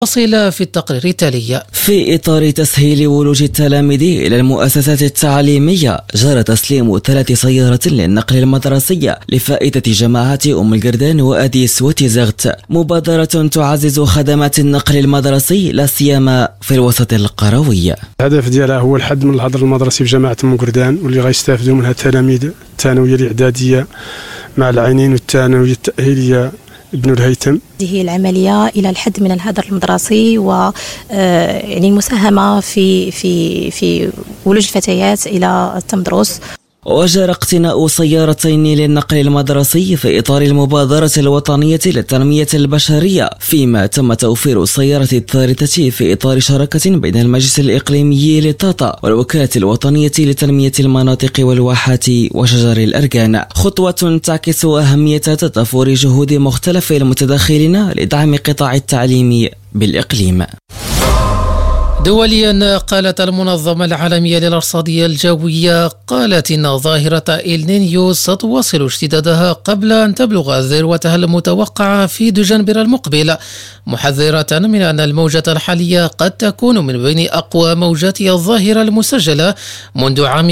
تفاصيل في التقرير التالي. في إطار تسهيل ولوج التلاميذ إلى المؤسسات التعليمية، جرى تسليم 3 سيارات للنقل المدرسي لفائدة جماعات أم القردان وأديس وتيزغت، مبادرة تعزز خدمات النقل المدرسي لا سيما في الوسط القروي. الهدف ديالها هو الحد من الحظر المدرسي في جامعة أم القردان، واللي غيستافدوا منها التلاميذ الثانوية الإعدادية مع العينين والثانوية التأهيلية ابن الهيثم. هذه العملية إلى الحد من الهدر المدرسي و يعني المساهمة في ولوج الفتيات إلى التمدرس. وجرى اقتناء سيارتين للنقل المدرسي في إطار المبادرة الوطنية للتنمية البشرية، فيما تم توفير السيارة الثالثة في إطار شراكة بين المجلس الإقليمي لطاطا والوكالة الوطنية لتنمية المناطق والواحات وشجر الأركان، خطوة تعكس أهمية تضافر جهود مختلف المتداخلين لدعم قطاع التعليم بالإقليم. دوليا، قالت المنظمة العالمية للأرصادية الجوية قالت إن ظاهرة إلنينيو ستواصل اشتدادها قبل أن تبلغ ذروتها المتوقعة في دجنبر المقبل، محذرة من أن الموجة الحالية قد تكون من بين أقوى موجات الظاهرة المسجلة منذ عام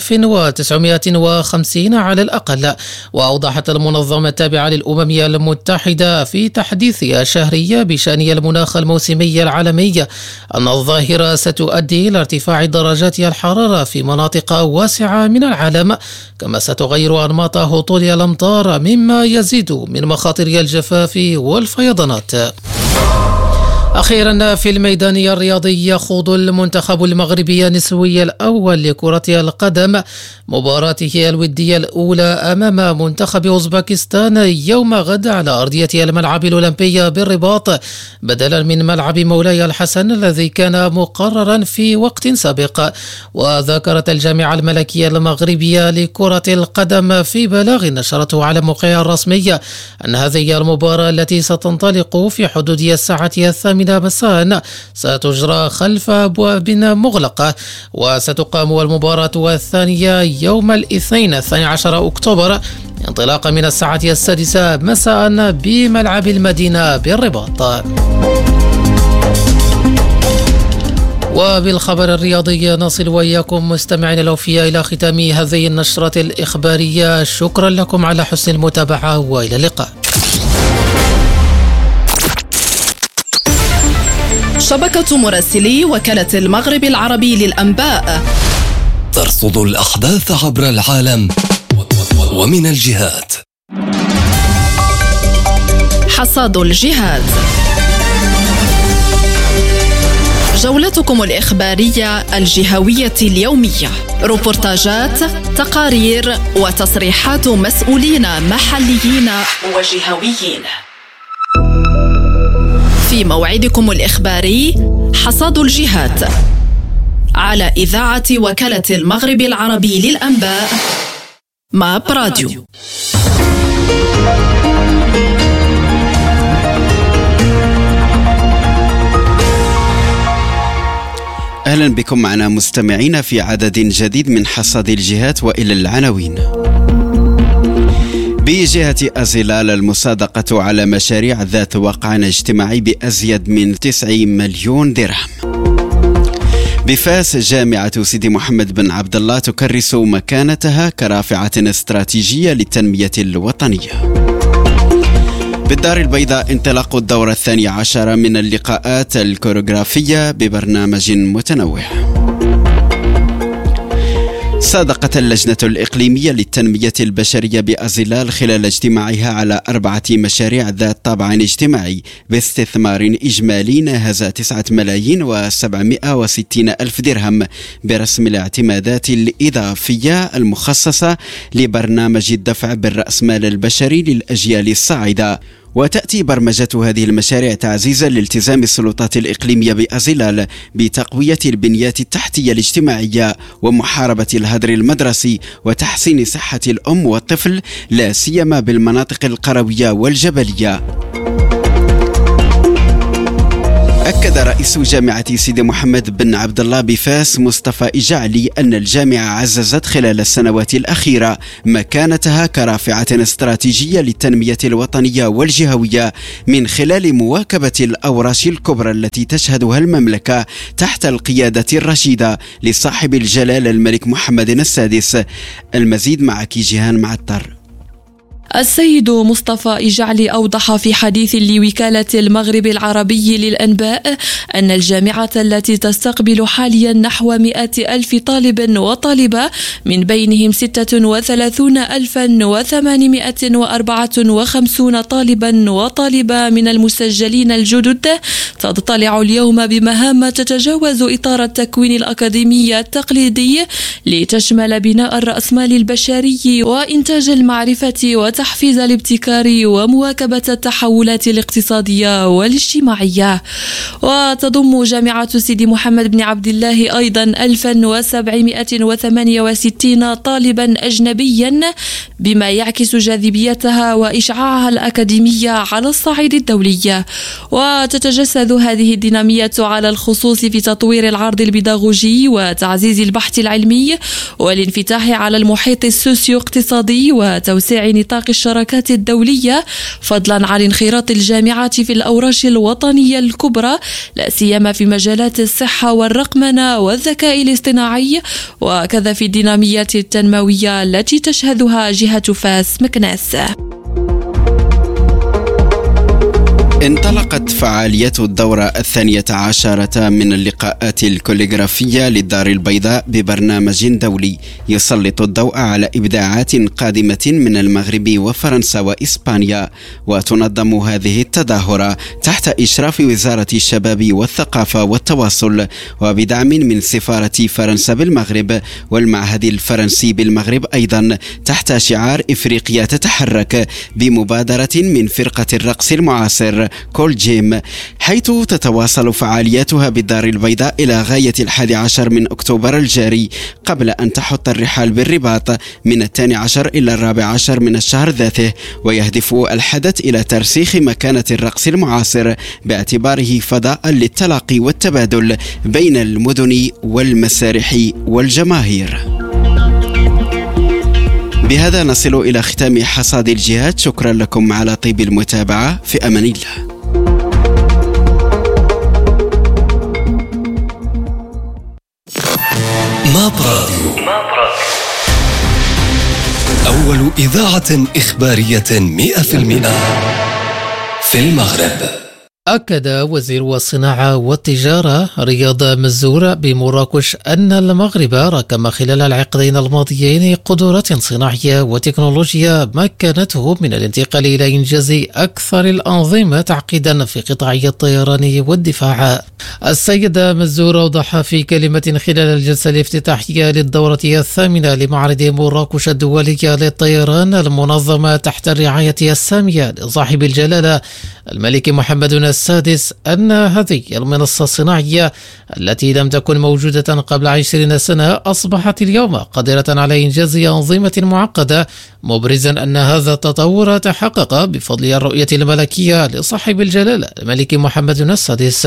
1950 على الأقل. وأوضحت المنظمة التابعة للأمم المتحدة في تحديثها الشهري بشأن المناخ الموسمي العالمي أن الظاهرة ستؤدي إلى ارتفاع درجات الحرارة في مناطق واسعة من العالم، كما ستغير أنماط هطول الأمطار مما يزيد من مخاطر الجفاف والفيضانات. أخيرا، في الميدان الرياضي يخوض المنتخب المغربي النسوي الأول لكرة القدم مباراته الودية الأولى أمام منتخب أوزبكستان يوم غد على أرضية الملعب الأولمبي بالرباط، بدلا من ملعب مولاي الحسن الذي كان مقررا في وقت سابق. وذكرت الجامعة الملكية المغربية لكرة القدم في بلاغ نشرته على موقعها الرسمي أن هذه المباراة التي ستنطلق في حدود الساعة 8 مساء ستجرى خلف أبواب مغلقة، وستقام المباراة الثانية يوم الاثنين 12 أكتوبر انطلاقا من الساعة 6 مساء بملعب المدينة بالرباط. وبالخبر الرياضي نصل وإياكم مستمعين الأوفياء إلى ختام هذه النشرة الإخبارية. شكرا لكم على حسن المتابعة وإلى اللقاء. شبكة مراسلي وكالة المغرب العربي للأنباء ترصد الأحداث عبر العالم ومن الجهات. حصاد الجهات، جولتكم الإخبارية الجهوية اليومية، روبورتاجات، تقارير وتصريحات مسؤولين محليين وجهويين. في موعدكم الإخباري حصاد الجهات على إذاعة وكالة المغرب العربي للأنباء ماب راديو. أهلا بكم معنا مستمعين في عدد جديد من حصاد الجهات، وإلى العناوين. بجهة أزلال المصادقة على مشاريع ذات وقع اجتماعي بأزيد من 90 مليون درهم. بفاس جامعة سيدي محمد بن عبد الله تكرس مكانتها كرافعة استراتيجية للتنمية الوطنية. بالدار البيضاء انطلاق الدورة 12 من اللقاءات الكوريغرافية ببرنامج متنوع. صادقت اللجنة الإقليمية للتنمية البشرية بأزلال خلال اجتماعها على 4 مشاريع ذات طابع اجتماعي باستثمار إجمالي ناهز 9,760,000 درهم برسم الاعتمادات الإضافية المخصصة لبرنامج الدفع بالرأسمال البشري للأجيال الصاعدة. وتأتي برمجة هذه المشاريع تعزيزا لالتزام السلطات الإقليمية بأزلال بتقوية البنيات التحتية الاجتماعية ومحاربة الهدر المدرسي وتحسين صحة الأم والطفل لا سيما بالمناطق القروية والجبلية. أكد رئيس جامعة سيدي محمد بن عبد الله بفاس مصطفى إجعلي أن الجامعة عززت خلال السنوات الأخيرة مكانتها كرافعة استراتيجية للتنمية الوطنية والجهوية من خلال مواكبة الأوراش الكبرى التي تشهدها المملكة تحت القيادة الرشيدة لصاحب الجلالة الملك محمد السادس. المزيد مع جيهان معطر. السيد مصطفى إجعلي أوضح في حديث لوكالة المغرب العربي للأنباء أن الجامعة التي تستقبل حاليا نحو 100,000 طالب وطالبة من بينهم 36,854 طالبا وطالبة من المسجلين الجدد تطلع اليوم بمهام تتجاوز إطار التكوين الأكاديمي التقليدي لتشمل بناء الرأسمال البشري وإنتاج المعرفة تحفيز الابتكار ومواكبة التحولات الاقتصادية والاجتماعية. وتضم جامعة سيدي محمد بن عبد الله أيضا 1768 طالبا أجنبيا بما يعكس جاذبيتها وإشعاعها الأكاديمية على الصعيد الدولي. وتتجسد هذه الدينامية على الخصوص في تطوير العرض البيداغوجي وتعزيز البحث العلمي والانفتاح على المحيط السوسيو اقتصادي وتوسيع نطاق الشراكات الدولية، فضلا عن انخراط الجامعات في الأوراش الوطنية الكبرى لا سيما في مجالات الصحة والرقمنة والذكاء الاصطناعي، وكذا في الدينامية التنموية التي تشهدها جهة فاس مكناس. انطلقت فعالية الدورة 12 من اللقاءات الكوليغرافية للدار البيضاء ببرنامج دولي يسلط الضوء على إبداعات قادمة من المغرب وفرنسا وإسبانيا. وتنظم هذه التظاهرة تحت إشراف وزارة الشباب والثقافة والتواصل وبدعم من سفارة فرنسا بالمغرب والمعهد الفرنسي بالمغرب، أيضا تحت شعار إفريقيا تتحرك، بمبادرة من فرقة الرقص المعاصر كول جيم، حيث تتواصل فعالياتها بالدار البيضاء إلى غاية 11 من أكتوبر الجاري، قبل أن تحط الرحال بالرباط من 12 إلى 14 من الشهر ذاته. ويهدف الحدث إلى ترسيخ مكانة الرقص المعاصر باعتباره فضاء للتلاقي والتبادل بين المدن والمسارح والجماهير. بهذا نصل إلى ختام حصاد الجهات. شكرا لكم على طيب المتابعة، في أمان الله. ماب راديو، أول إذاعة إخبارية 100% في المغرب. أكد وزير الصناعة والتجارة رياض مزور بمراكش أن المغرب ركم خلال العقدين الماضيين قدرات صناعية وتكنولوجيا مكنته من الانتقال إلى إنجاز أكثر الأنظمة تعقيدا في قطاعي الطيران والدفاع. السيد مزور أوضح في كلمة خلال الجلسة الافتتاحية للدورة 8 لمعرض مراكش الدولي للطيران المنظمة تحت الرعاية السامية لصاحب الجلالة الملك محمد السادس أن هذه المنصة الصناعية التي لم تكن موجودة قبل 20 سنة أصبحت اليوم قادرة على إنجاز أنظمة معقدة، مبرزا أن هذا التطور تحقق بفضل الرؤية الملكية لصاحب الجلالة الملك محمد السادس.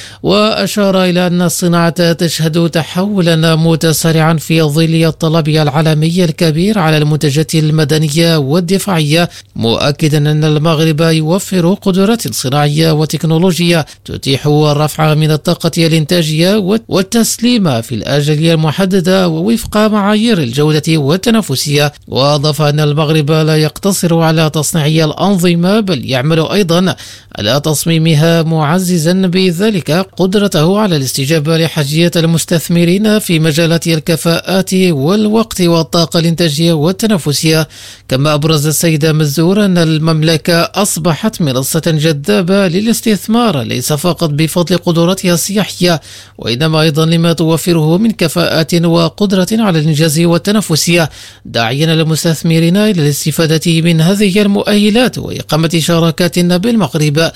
وأشار إلى أن الصناعة تشهد تحولا متسارعا في ظل الطلب العالمي الكبير على المنتجات المدنية والدفاعية، مؤكدا أن المغرب يوفر قدرات صناعية وتكنولوجيا تتيح الرفع من الطاقة الإنتاجية والتسليم في الآجال المحددة ووفق معايير الجودة والتنافسية. وأضاف أن المغرب لا يقتصر على تصنيع الأنظمة بل يعمل أيضا على تصميمها، معززا بذلك قدرته على الاستجابة لحاجيات المستثمرين في مجالات الكفاءات والوقت والطاقة الإنتاجية والتنافسية. كما أبرز السيد مزور أن المملكة أصبحت منصة جذابة للاستثمار ليس فقط بفضل قدراتها السياحية وإنما أيضا لما توفره من كفاءات وقدرة على الإنجاز والتنافسية، داعيا المستثمرين إلى الاستفادة من هذه المؤهلات وإقامة شراكات بالمغرب.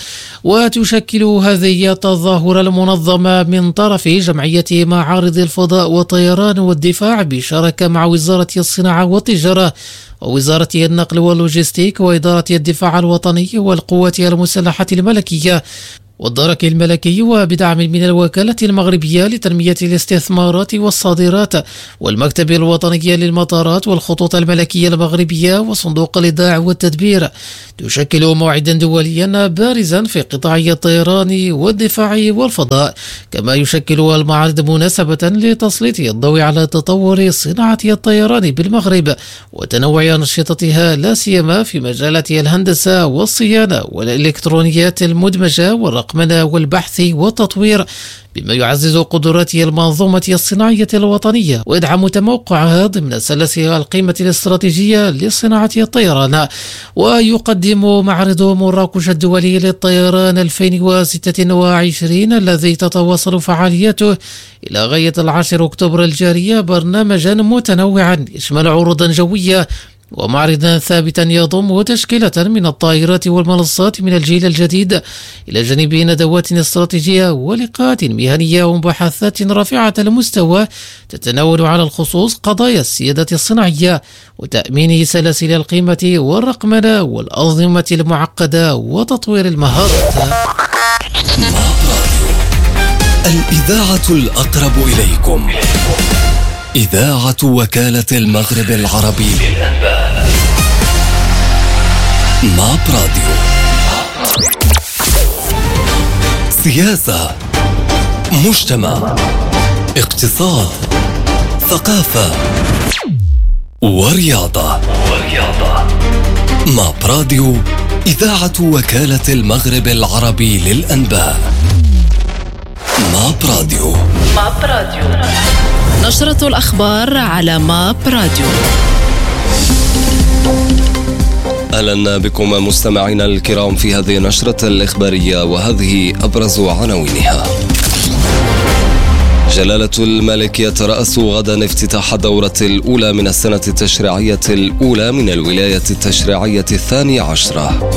وتشكل هذه التظاهرة المنظمة من طرف جمعية معارض الفضاء والطيران والدفاع بشراكة مع وزارة الصناعة والتجارة ووزارة النقل واللوجستيك وإدارة الدفاع الوطني والقوات المسلحة الملكية، والدرك الملكي، وبدعم من الوكالة المغربية لتنمية الاستثمارات والصادرات والمكتب الوطني للمطارات والخطوط الملكية المغربية وصندوق الإيداع والتدبير، تشكل موعدا دوليا بارزا في قطاعي الطيران والدفاع والفضاء، كما يشكل المعرض مناسبة لتسليط الضوء على تطور صناعة الطيران بالمغرب وتنوع أنشطتها لا سيما في مجالات الهندسة والصيانة والإلكترونيات المدمجة والرقمنة والبحث والتطوير، بما يعزز قدرات المنظومة الصناعية الوطنية ويدعم تموقعها ضمن سلاسل القيمة الاستراتيجية لصناعة الطيران. ويقدم معرض مراكش الدولي للطيران 2026 الذي تتواصل فعالياته إلى غاية 10 أكتوبر الجارية برنامجا متنوعا يشمل عروضا جوية ومعرضا ثابتا يضم تشكيلة من الطائرات والمنصات من الجيل الجديد، إلى جانب ندوات استراتيجية ولقاءات مهنية ومباحثات رافعة المستوى تتناول على الخصوص قضايا السيادة الصناعية وتأمين سلاسل القيمة والرقمنة والأنظمة المعقدة وتطوير المهارات. الإذاعة الأقرب إليكم، إذاعة وكالة المغرب العربي للأنباء. ماب راديو. سياسة، مجتمع، اقتصاد، ثقافة ورياضة. ماب راديو، إذاعة وكالة المغرب العربي للأنباء. ماب راديو. نشرة الأخبار على ماب راديو. أهلا بكم مستمعينا الكرام في هذه النشرة الإخبارية، وهذه أبرز عناوينها. جلالة الملك يترأس غدا افتتاح الدورة الأولى من السنة التشريعية الأولى من الولاية التشريعية 12.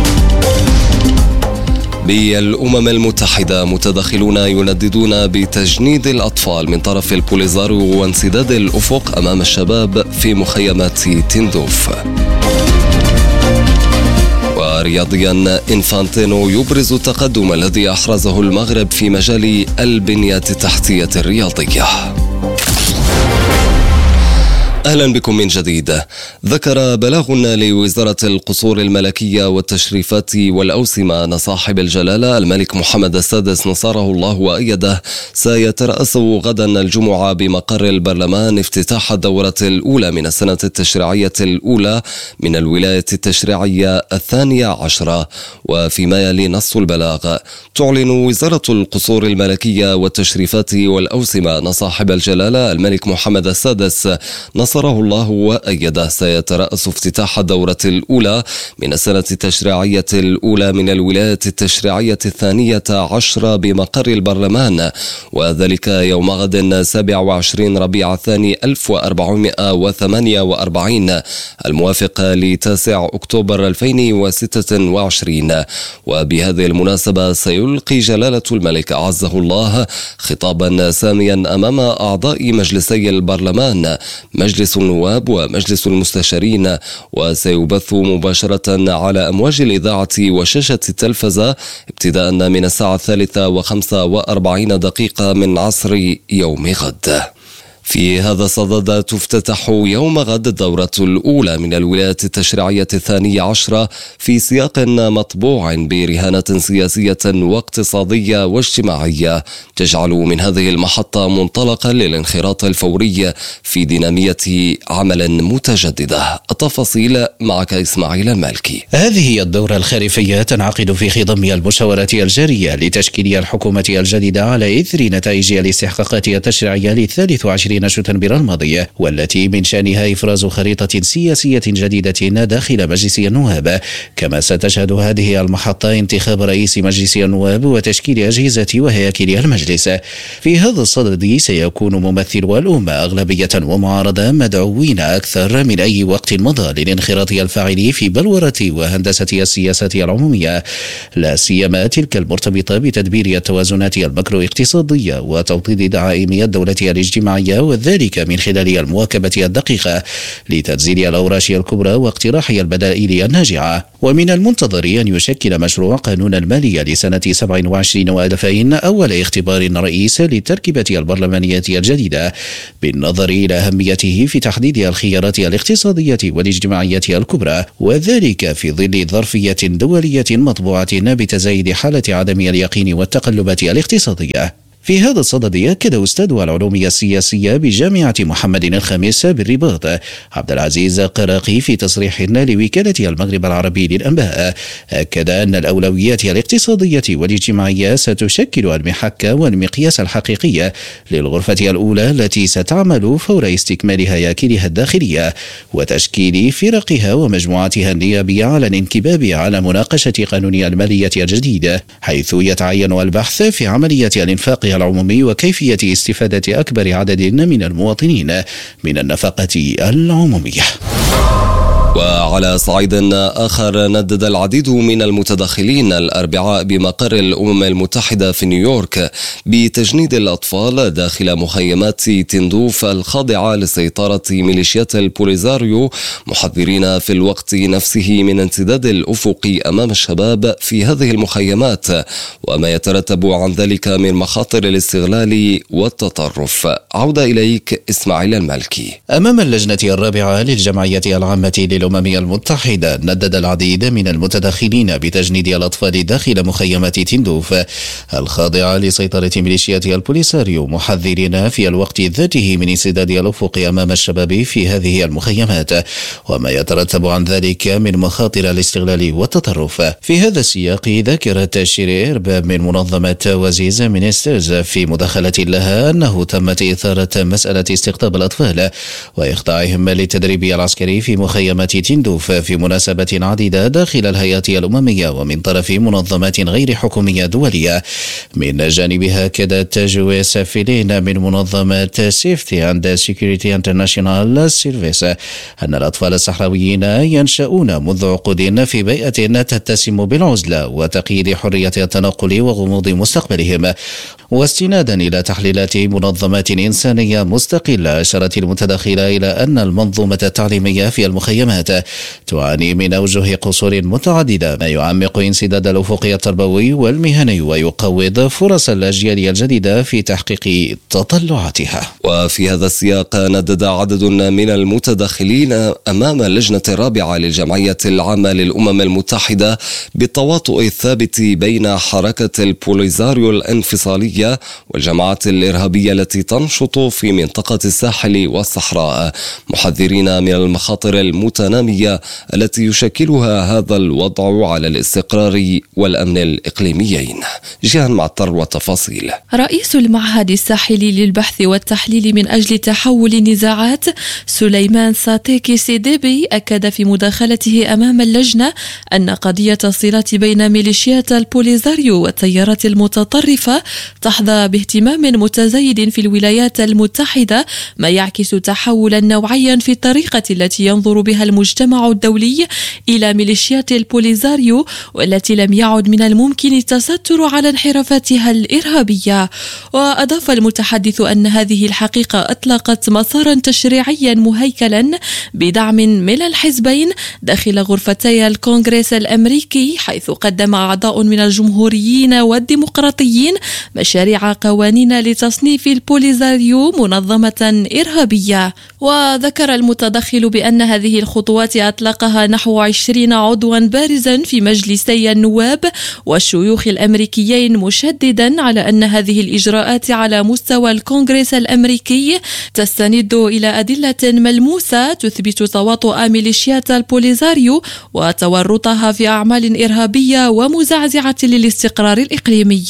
بالأمم المتحدة متدخلون ينددون بتجنيد الأطفال من طرف البوليزارو وانسداد الأفق أمام الشباب في مخيمات تندوف. ورياضيا، إنفانتينو يبرز التقدم الذي أحرزه المغرب في مجال البنية التحتية الرياضية. أهلا بكم من جديد. ذكر بلاغ لوزارة القصور الملكية والتشريفات والأوسمة أن صاحب الجلالة الملك محمد السادس نصره الله وأيده سيترأس غدا الجمعة بمقر البرلمان افتتاح الدورة الأولى من السنة التشريعية الأولى من الولاية التشريعية 12. وفيما يلي نص البلاغ، تعلن وزارة القصور الملكية والتشريفات والأوسمة أن صاحب الجلالة الملك محمد السادس نصره الله وأيده سيترأس افتتاح الدورة الأولى من السنة التشريعية الأولى من الولاية التشريعية 12 بمقر البرلمان، وذلك يوم غد 27 ربيع الثاني 1448 الموافق ل9 أكتوبر 2026. وبهذه المناسبة سيلقي جلالة الملك أعزه الله خطابا ساميا أمام أعضاء مجلسي البرلمان، مجلس النواب ومجلس المستشارين، وسيبث مباشرة على أمواج الإذاعة وشاشة التلفزة ابتداء من الساعة 3:45 من عصر يوم غد. في هذا الصدد تفتتح يوم غد الدورة الأولى من الولاية التشريعية 12 في سياق مطبوع برهانات سياسية واقتصادية واجتماعية تجعل من هذه المحطة منطلقا للانخراط الفوري في دينامية عمل متجددة. التفاصيل معك إسماعيل المالكي. هذه هي الدورة الخريفية تنعقد في خضم المشاورات الجارية لتشكيل الحكومة الجديدة على إثر نتائج الاستحقاقات التشريعية ل23 شتنبر الماضي، والتي من شأنها إفراز خريطة سياسية جديدة داخل مجلس النواب. كما ستشهد هذه المحطة انتخاب رئيس مجلس النواب وتشكيل أجهزة وهياكل المجلس. في هذا الصدد سيكون ممثلو الأمة أغلبية ومعارضة مدعوين أكثر من أي وقت مضى للانخراط الفاعل في بلورة وهندسة السياسة العمومية، لا سيما تلك المرتبطة بتدبير التوازنات المكرو اقتصادية وتوطيد دعائم الدولة الاجتماعية وذلك من خلال المواكبة الدقيقة لتنزيل الأوراش الكبرى واقتراح البدائل الناجعة. ومن المنتظر أن يشكل مشروع قانون المالية لسنة 27 و2000 أول اختبار رئيس للتركيبة البرلمانية الجديدة، بالنظر إلى أهميته في تحديد الخيارات الاقتصادية والاجتماعية الكبرى، وذلك في ظل ظرفية دولية مطبوعة بتزايد حالة عدم اليقين والتقلبات الاقتصادية. في هذا الصدد أكد أستاذ العلوم السياسية بجامعة محمد الخامس بالرباط عبد العزيز قراقي في تصريح لوكالة المغرب العربي للأنباء، أكد أن الأولويات الاقتصادية والاجتماعية ستشكل المحك والمقياس الحقيقي للغرفة الأولى التي ستعمل فور استكمال هياكلها الداخلية وتشكيل فرقها ومجموعاتها النيابية على الانكباب على مناقشة قانون المالية الجديد، حيث يتعين البحث في عملية الإنفاق العمومي وكيفية استفادة أكبر عدد من المواطنين من النفقة العمومية. وعلى صعيد آخر، ندد العديد من المتدخلين الأربعاء بمقر الأمم المتحدة في نيويورك بتجنيد الأطفال داخل مخيمات تندوف الخاضعة لسيطرة ميليشيات البوليزاريو، محذرين في الوقت نفسه من انسداد الأفق أمام الشباب في هذه المخيمات وما يترتب عن ذلك من مخاطر الاستغلال والتطرف. عودة إليك إسماعيل المالكي. أمام اللجنة الرابعة للجمعية العامة للأمم المتحدة، ندد العديد من المتدخلين بتجنيد الأطفال داخل مخيمات تندوف الخاضعة لسيطرة ميليشيات البوليساريو، محذرين في الوقت ذاته من انسداد الأفق أمام الشباب في هذه المخيمات وما يترتب عن ذلك من مخاطر الاستغلال والتطرف. في هذا السياق، ذكرت شيري إرباب من منظمة وزيز مينسترز في مداخلة لها أنه تمت إثارة مسألة استقطاب الأطفال وإخضاعهم للتدريب العسكري في مخيمات تندوف في مناسبة عديدة داخل الهيئات الأممية ومن طرف منظمات غير حكومية دولية. من جانبها، أكدت جويس فيلين من منظمة سيفتي أند سيكوريتي انترناشونال سيرفيس أن الأطفال الصحراويين ينشؤون منذ عقود في بيئة تتسم بالعزلة وتقييد حرية التنقل وغموض مستقبلهم. واستنادا إلى تحليلات منظمات إنسانية مستقلة، أشارت المتداخلة إلى أن المنظومة التعليمية في المخيمات تعاني من أوجه قصور متعددة، ما يعمق انسداد الأفق التربوي والمهني ويقوض فرص الأجيال الجديدة في تحقيق تطلعاتها. وفي هذا السياق، ندد عدد من المتدخلين أمام اللجنة الرابعة للجمعية العامة للأمم المتحدة بالتواطؤ الثابت بين حركة البوليزاريو الانفصالية والجماعات الإرهابية التي تنشط في منطقة الساحل والصحراء، محذرين من المخاطر المتنامية التي يشكلها هذا الوضع على الاستقرار والأمن الإقليميين. جيهان معطر والتفاصيل. رئيس المعهد الساحلي للبحث والتحليل من أجل تحول النزاعات سليمان ساتيكي سيديبي أكد في مداخلته أمام اللجنة أن قضية الصلات بين ميليشيات البوليزاريو والتيارات المتطرفة تحظى باهتمام متزايد في الولايات المتحدة، ما يعكس تحولا نوعيا في الطريقة التي ينظر بها المجتمع الدولي إلى ميليشيات البوليزاريو، والتي لم يعد من الممكن التستر على انحرافاتها الإرهابية. وأضاف المتحدث أن هذه الحقيقة أطلقت مسارا تشريعيا مهيكلا بدعم من الحزبين داخل غرفتي الكونغرس الأمريكي، حيث قدم أعضاء من الجمهوريين والديمقراطيين مشاريع قوانين لتصنيف البوليزاريو منظمة إرهابية. وذكر المتدخل بأن هذه الخطوات أطلقها نحو 20 عضوا بارزا في مجلسي النواب والشيوخ الأمريكيين، مشددا على أن هذه الإجراءات على مستوى الكونغرس الأمريكي تستند إلى أدلة ملموسة تثبت تواطؤ ميليشيات البوليزاريو وتورطها في أعمال إرهابية ومزعزعة للاستقرار الإقليمي.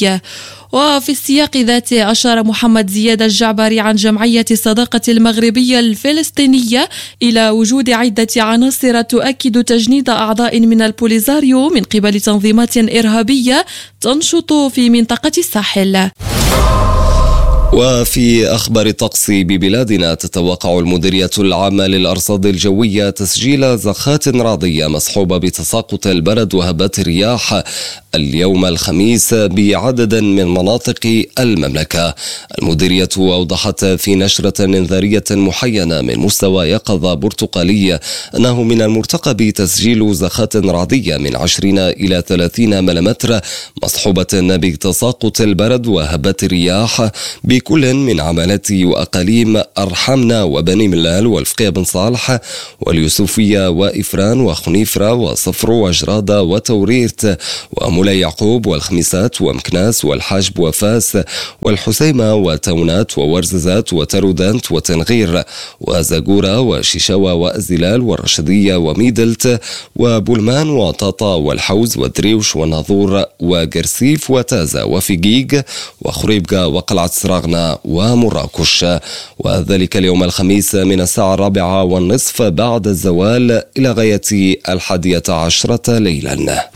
وفي السياق ذاته، أشار محمد زياد الجعبري عن جمعية الصداقة المغربية الفلسطينية إلى وجود عدة عناصر تؤكد تجنيد أعضاء من البوليزاريو من قبل تنظيمات إرهابية تنشط في منطقة الساحل. وفي أخبار الطقس ببلادنا، تتوقع المديرية العامة للأرصاد الجوية تسجيل زخات رعدية مصحوبة بتساقط البرد وهبات الرياح اليوم الخميس بعدد من مناطق المملكة. المديرية أوضحت في نشرة إنذارية محينة من مستوى يقظة برتقالي أنه من المرتقب تسجيل زخات رعدية من 20 إلى 30 ملم مصحوبة بتساقط البرد وهبات الرياح بكل من عمالات وأقاليم أرحمنا وبني ملال والفقيه بن صالح واليوسفية وإفران وخنيفرة وصفر وجرادة وتوريرت ومولاي يعقوب والخميسات ومكناس والحاجب وفاس والحسيمة وتونات وورززات وترودانت وتنغير وزاقورة وشيشاوة وأزلال والرشدية وميدلت وبولمان وطاطا والحوز والدريوش والناظور وقرسيف وتازة وفقيق وخريبقة وقلعة سراغنا ومراكش، وذلك اليوم الخميس من الساعة 4:30 بعد الزوال إلى غاية 11 ليلا.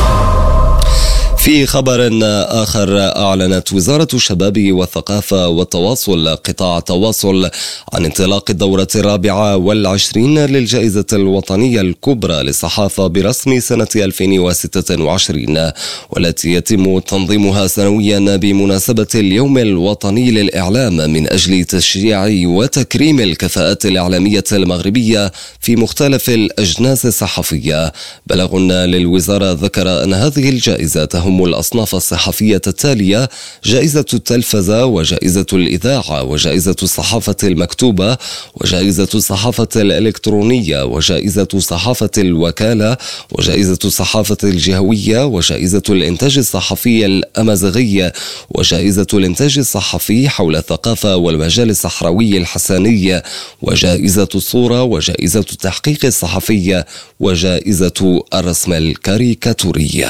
في خبر آخر، أعلنت وزارة الشباب والثقافة والتواصل قطاع التواصل عن انطلاق الدورة 24 للجائزة الوطنية الكبرى للصحافة برسم سنة 2026، والتي يتم تنظيمها سنويا بمناسبة اليوم الوطني للإعلام من أجل تشجيع وتكريم الكفاءات الإعلامية المغربية في مختلف الأجناس الصحفية. بلاغ للوزارة ذكر أن هذه الجائزة تهم الأصناف الصحفية التالية: جائزة التلفزة، وجائزة الإذاعة، وجائزة الصحافة المكتوبة، وجائزة الصحافة الإلكترونية، وجائزة صحافة الوكالة، وجائزة الصحافة الجهوية، وجائزة الإنتاج الصحفي الأمازيغي، وجائزة الإنتاج الصحفي حول الثقافة والمجال الصحراوي الحساني، وجائزة الصورة، وجائزة التحقيق الصحفي، وجائزة الرسم الكاريكاتوري.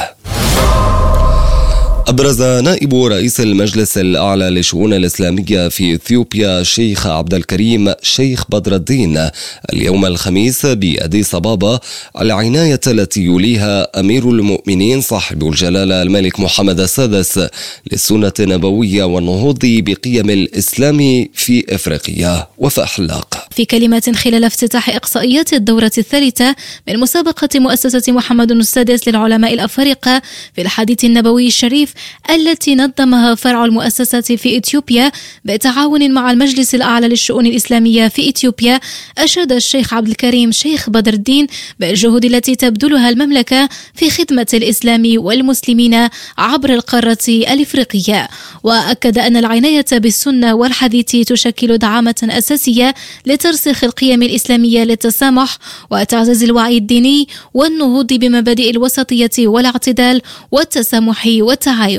أبرز نائب رئيس المجلس الأعلى للشؤون الإسلامية في إثيوبيا الشيخ عبد الكريم شيخ بدر الدين اليوم الخميس بأديس أبابا العناية التي يوليها أمير المؤمنين صاحب الجلالة الملك محمد السادس للسنة النبوية والنهوض بقيم الإسلام في إفريقيا. وفاء حلاق. في كلمة خلال افتتاح إقصائيات الدورة الثالثة من مسابقة مؤسسة محمد السادس للعلماء الأفارقة في الحديث النبوي الشريف التي نظمها فرع المؤسسة في إثيوبيا بالتعاون مع المجلس الأعلى للشؤون الإسلامية في إثيوبيا، أشاد الشيخ عبد الكريم شيخ بدر الدين بالجهود التي تبذلها المملكة في خدمة الإسلام والمسلمين عبر القارة الإفريقية، وأكد أن العناية بالسنة والحديث تشكل دعامة أساسية لترسيخ القيم الإسلامية للتسامح وتعزيز الوعي الديني والنهوض بمبادئ الوسطية والاعتدال والتسامح والتعايش.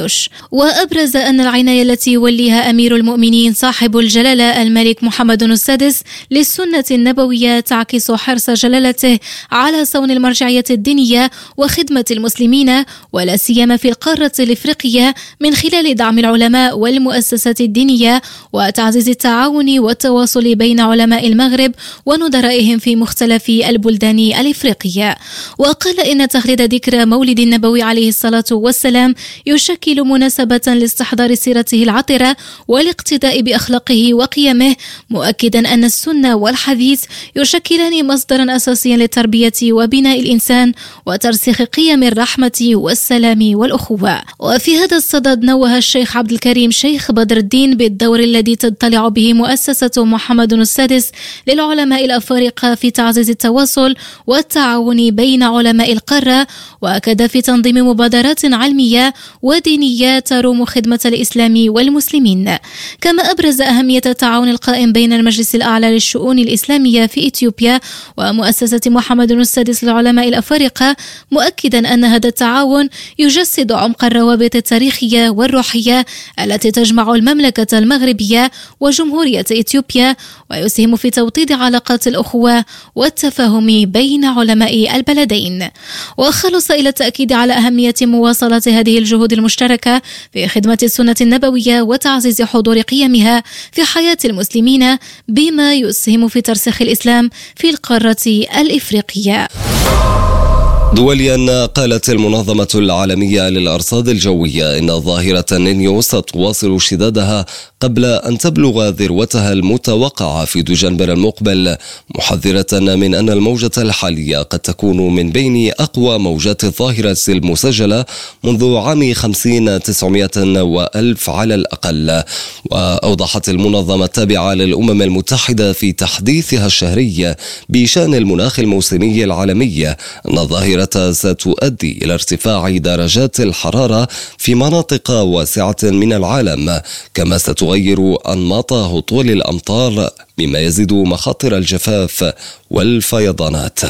وأبرز أن العناية التي يوليها أمير المؤمنين صاحب الجلالة الملك محمد السادس للسنة النبوية تعكس حرص جلالته على صون المرجعية الدينية وخدمة المسلمين ولا سيما في القارة الإفريقية من خلال دعم العلماء والمؤسسات الدينية وتعزيز التعاون والتواصل بين علماء المغرب ونظرائهم في مختلف البلدان الإفريقية. وقال إن تخليد ذكرى مولد النبوي عليه الصلاة والسلام يشكل مناسبة لاستحضار سيرته العطرة والاقتداء بأخلاقه وقيمه، مؤكدا أن السنة والحديث يشكلان مصدرا أساسيا للتربية وبناء الإنسان وترسيخ قيم الرحمة والسلام والأخوة. وفي هذا الصدد نوه الشيخ عبد الكريم شيخ بدر الدين بالدور الذي تضطلع به مؤسسة محمد السادس للعلماء الأفارقة في تعزيز التواصل والتعاون بين علماء القارة، وأكد في تنظيم مبادرات علمية ودينية تروم خدمة الإسلام والمسلمين. كما أبرز أهمية التعاون القائم بين المجلس الأعلى للشؤون الإسلامية في إثيوبيا ومؤسسة محمد السادس للعلماء الأفارقة، مؤكدا أن هذا التعاون يجسد عمق الروابط التاريخية والروحية التي تجمع المملكة المغربية وجمهورية إثيوبيا، ويسهم في توطيد علاقات الأخوة والتفاهم بين علماء البلدين. وخلص إلى التأكيد على أهمية مواصلة هذه الجهود المشتركة في خدمة السنة النبوية وتعزيز حضور قيمها في حياة المسلمين بما يسهم في ترسيخ الإسلام في القارة الإفريقية. دوليا، قالت المنظمة العالمية للأرصاد الجوية إن ظاهرة النينيو ستواصل شدادها قبل أن تبلغ ذروتها المتوقعة في دجنبر المقبل، محذرة من أن الموجة الحالية قد تكون من بين أقوى موجات الظاهرة المسجلة منذ عام 50-900 وألف على الأقل. وأوضحت المنظمة التابعة للأمم المتحدة في تحديثها الشهري بشأن المناخ الموسمي العالمي أن الظاهرة ستؤدي إلى ارتفاع درجات الحرارة في مناطق واسعة من العالم، كما ستغير أنماط هطول الأمطار مما يزيد مخاطر الجفاف والفيضانات.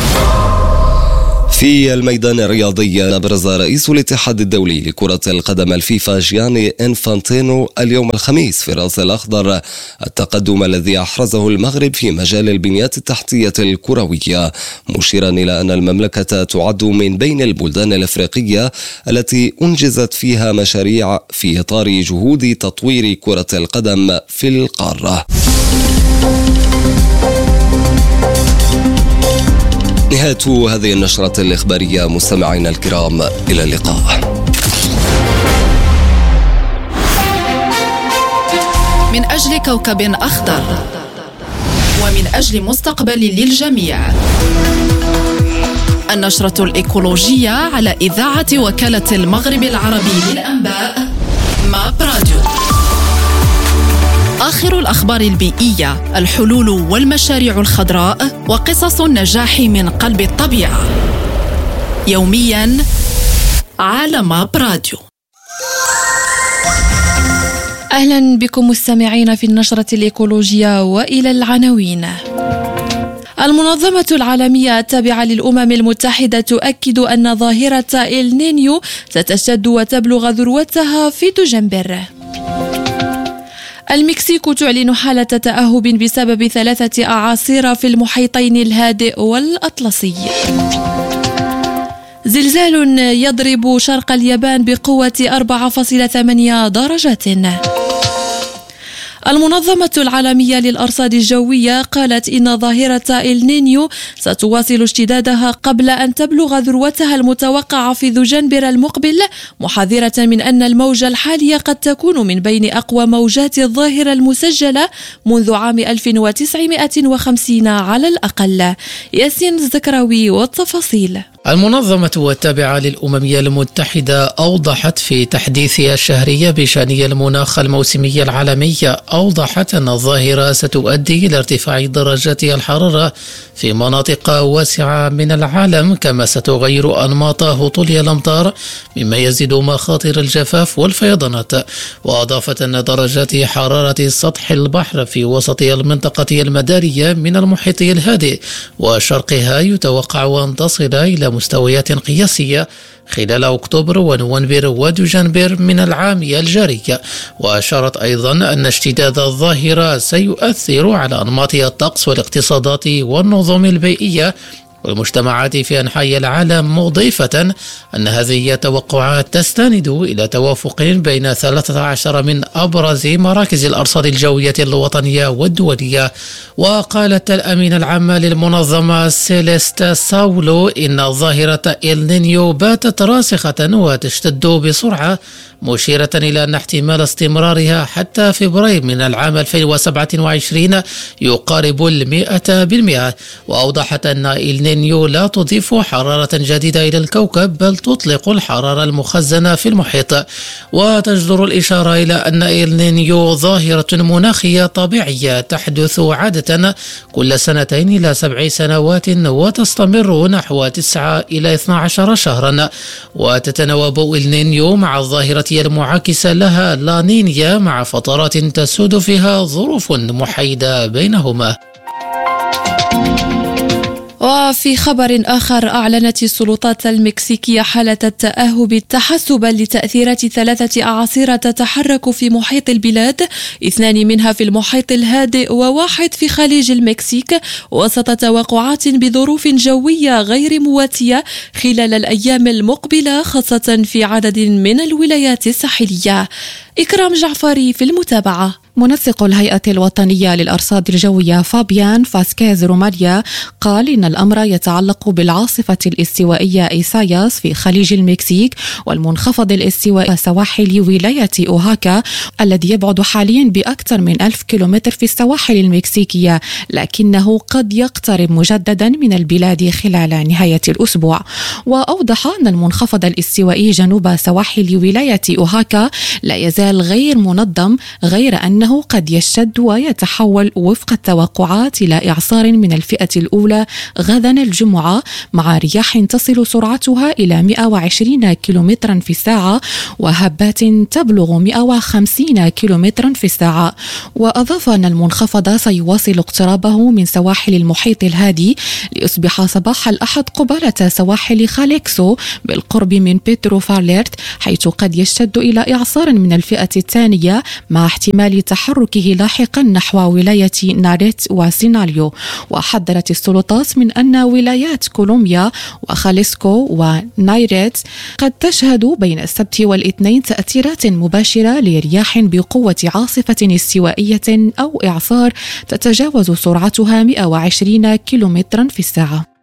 في الميدان الرياضي، أبرز رئيس الاتحاد الدولي لكرة القدم الفيفا جياني إنفانتينو اليوم الخميس في الرأس الأخضر التقدم الذي أحرزه المغرب في مجال البنيات التحتية الكروية، مشيرا إلى أن المملكة تعد من بين البلدان الأفريقية التي أنجزت فيها مشاريع في إطار جهود تطوير كرة القدم في القارة. نهاية هذه النشرة الإخبارية مستمعينا الكرام، إلى اللقاء. من أجل كوكب أخضر ومن أجل مستقبل للجميع، النشرة الإيكولوجية على إذاعة وكالة المغرب العربي للأنباء ماب راديو. آخر الأخبار البيئية، الحلول والمشاريع الخضراء وقصص النجاح من قلب الطبيعة، يومياً على ماب راديو. أهلا بكم مستمعين في النشرة الإيكولوجية، وإلى العناوين. المنظمة العالمية التابعة للأمم المتحدة تؤكد أن ظاهرة النينيو ستشتد وتبلغ ذروتها في دجنبر. المكسيك تعلن حالة تأهب بسبب 3 أعاصير في المحيطين الهادئ والأطلسي. زلزال يضرب شرق اليابان بقوة 4.8 درجات. المنظمة العالمية للأرصاد الجوية قالت إن ظاهرة النينيو ستواصل اشتدادها قبل أن تبلغ ذروتها المتوقعة في ذجنبر المقبل، محذرة من أن الموجة الحالية قد تكون من بين أقوى موجات الظاهرة المسجلة منذ عام 1950 على الأقل. ياسين الزكراوي والتفاصيل. المنظمة التابعة للأمم المتحدة أوضحت في تحديثها الشهري بشأن المناخ الموسمي العالمي أوضحت أن الظاهرة ستؤدي إلى ارتفاع درجات الحرارة في مناطق واسعة من العالم، كما ستغير أنماط هطول الأمطار مما يزيد مخاطر الجفاف والفيضانات. وأضافت أن درجات حرارة سطح البحر في وسط المنطقة المدارية من المحيط الهادئ وشرقها يتوقع أن تصل إلى مستويات قياسية خلال أكتوبر ونوفمبر ودجنبر من العام الجاري. وأشارت أيضا أن اشتداد الظاهرة سيؤثر على أنماط الطقس والاقتصادات والنظم البيئية والمجتمعات في أنحاء العالم، مضيفة أن هذه التوقعات تستند إلى توافق بين 13 من أبرز مراكز الأرصاد الجوية الوطنية والدولية. وقالت الأمين العام للمنظمة سيليست ساولو إن ظاهرة النينيو باتت راسخة وتشتد بسرعة، مشيرة إلى أن احتمال استمرارها حتى فبراير من العام 2027 يقارب 100%. وأوضحت أن النينيو لا تضيف حرارة جديدة إلى الكوكب، بل تطلق الحرارة المخزنة في المحيط. وتجدر الإشارة إلى أن النينيو ظاهرة مناخية طبيعية تحدث عادة كل 2 إلى 7 سنوات وتستمر نحو 9 إلى 12 شهرا. وتتناوب النينيو مع الظاهرة المعاكسة لها لانينيا مع فترات تسود فيها ظروف محايدة بينهما. وفي خبر آخر، أعلنت السلطات المكسيكية حالة التأهب تحسبا لتأثيرات 3 أعاصير تتحرك في محيط البلاد، 2 منها في المحيط الهادئ و1 في خليج المكسيك، وسط توقعات بظروف جوية غير مواتية خلال الأيام المقبلة، خاصة في عدد من الولايات الساحلية. إكرام جعفري في المتابعة. منسق الهيئة الوطنية للأرصاد الجوية فابيان فاسكيز روماريا قال إن الأمر يتعلق بالعاصفة الاستوائية إيساياس في خليج المكسيك والمنخفض الاستوائي سواحل ولاية أوهاكا الذي يبعد حاليا بأكثر من 1000 كيلومتر في السواحل المكسيكية، لكنه قد يقترب مجددا من البلاد خلال نهاية الأسبوع. وأوضح أن المنخفض الاستوائي جنوب سواحل ولاية أوهاكا لا يزال غير منظم، غير أنه قد يشتد ويتحول وفق التوقعات إلى إعصار من الفئة الأولى غدا الجمعة، مع رياح تصل سرعتها إلى 120 كيلومترا في الساعة وهبات تبلغ 150 كيلومترا في الساعة. وأضاف أن المنخفض سيواصل اقترابه من سواحل المحيط الهادي ليصبح صباح الأحد قبالة سواحل خاليكسو بالقرب من بيترو فاليرت، حيث قد يشتد إلى إعصار من الفئة الثانية مع احتمال تحركه لاحقا نحو ولاية ناريت وسيناليو. وحذرت السلطات من أن ولايات كولومبيا وخاليسكو ونايريت قد تشهد بين السبت والاثنين تأثيرات مباشرة لرياح بقوة عاصفة استوائية أو إعصار تتجاوز سرعتها 120 كيلومترا في الساعة.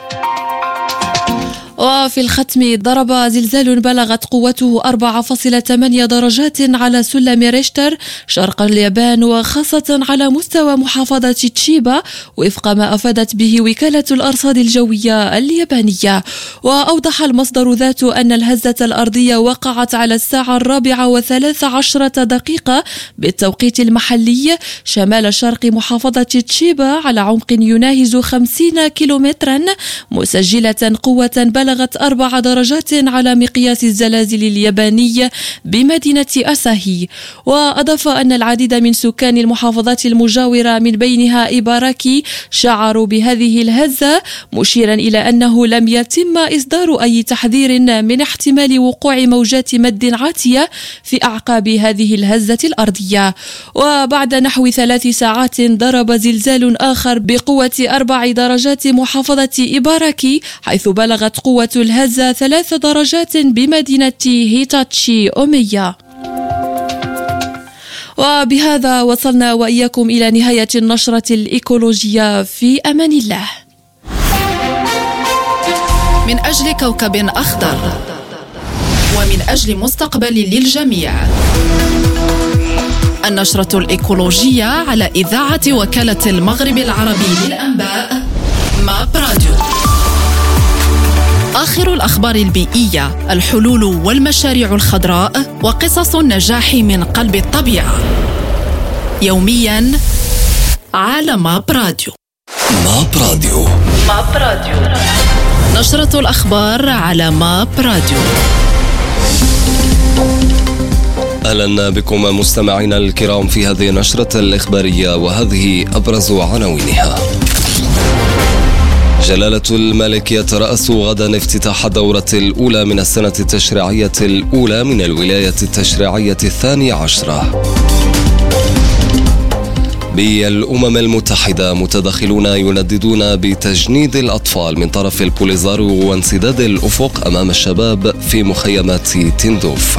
وفي الختم، ضرب زلزال بلغت قوته 4.8 درجات على سلم ريشتر شرق اليابان، وخاصة على مستوى محافظة تشيبا وفق ما أفادت به وكالة الأرصاد الجوية اليابانية. وأوضح المصدر ذاته أن الهزة الأرضية وقعت على الساعة 4:13 بالتوقيت المحلي شمال شرق محافظة تشيبا على عمق يناهز 50 كيلومترا، مسجلة قوة بلغت 4 درجات على مقياس الزلازل الياباني بمدينة أساهي. وأضاف أن العديد من سكان المحافظات المجاورة من بينها إيباراكي شعروا بهذه الهزة، مشيرا إلى أنه لم يتم إصدار أي تحذير من احتمال وقوع موجات مد عاتية في أعقاب هذه الهزة الأرضية. وبعد نحو 3 ساعات ضرب زلزال آخر بقوة 4 درجات محافظة إيباراكي، حيث بلغت قوة الهزة 3 درجات بمدينة هيتاتشي أوميا. وبهذا وصلنا وإياكم إلى نهاية النشرة الإيكولوجية. في أمان الله. من أجل كوكب أخضر ومن أجل مستقبل للجميع، النشرة الإيكولوجية على إذاعة وكالة المغرب العربي للأنباء ماب راديو. آخر الأخبار البيئية، الحلول والمشاريع الخضراء وقصص النجاح من قلب الطبيعة، يوميا على ماب راديو. ماب راديو. ماب راديو. نشرة الأخبار على ماب راديو. أهلا بكم مستمعينا الكرام في هذه النشرة الإخبارية، وهذه أبرز عناوينها. جلالة الملك يترأس غدا افتتاح الدورة الأولى من السنة التشريعية الأولى من الولاية التشريعية 12. بالأمم المتحدة، متدخلون ينددون بتجنيد الأطفال من طرف البوليزاريو وانسداد الأفق أمام الشباب في مخيمات تندوف.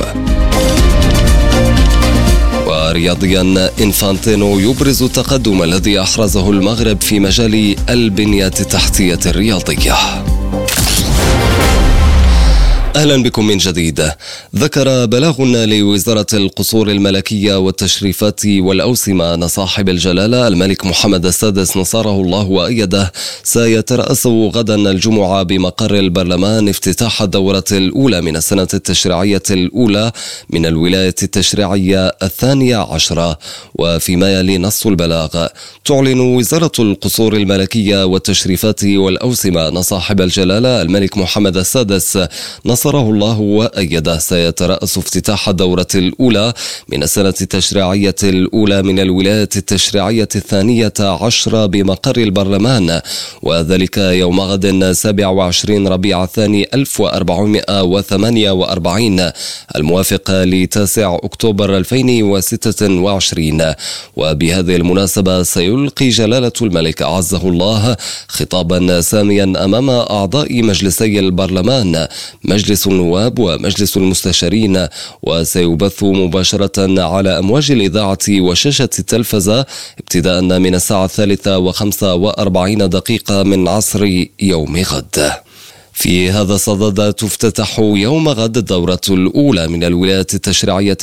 ورياضيا، إنفانتينو يبرز التقدم الذي أحرزه المغرب في مجال البنية التحتية الرياضية. أهلا بكم من جديد. ذكر بلاغ لوزارة القصور الملكية والتشريفات والأوسمة أن صاحب الجلالة الملك محمد السادس نصره الله وأيده سيترأس غدا الجمعة بمقر البرلمان افتتاح الدورة الأولى من السنة التشريعية الأولى من الولاية التشريعية 12. وفيما يلي نص البلاغ، تعلن وزارة القصور الملكية والتشريفات والأوسمة أن صاحب الجلالة الملك محمد السادس نصره الله وأيده سيترأس افتتاح الدورة الأولى من السنة التشريعية الأولى من الولاية التشريعية 12 بمقر البرلمان، وذلك يوم غد 27 ربيع الثاني 1448 الموافق ل9 أكتوبر 2026. وبهذه المناسبة سيلقي جلالة الملك أعزه الله خطابا ساميا أمام أعضاء مجلسي البرلمان، مجلس مجلس النواب ومجلس المستشارين، وسيبث مباشرة على أمواج الإذاعة وشاشة التلفزة ابتداء من الساعة 3:45 من عصر يوم غد. في هذا الصدد تفتتح يوم غد الدورة الأولى من الولايات التشريعية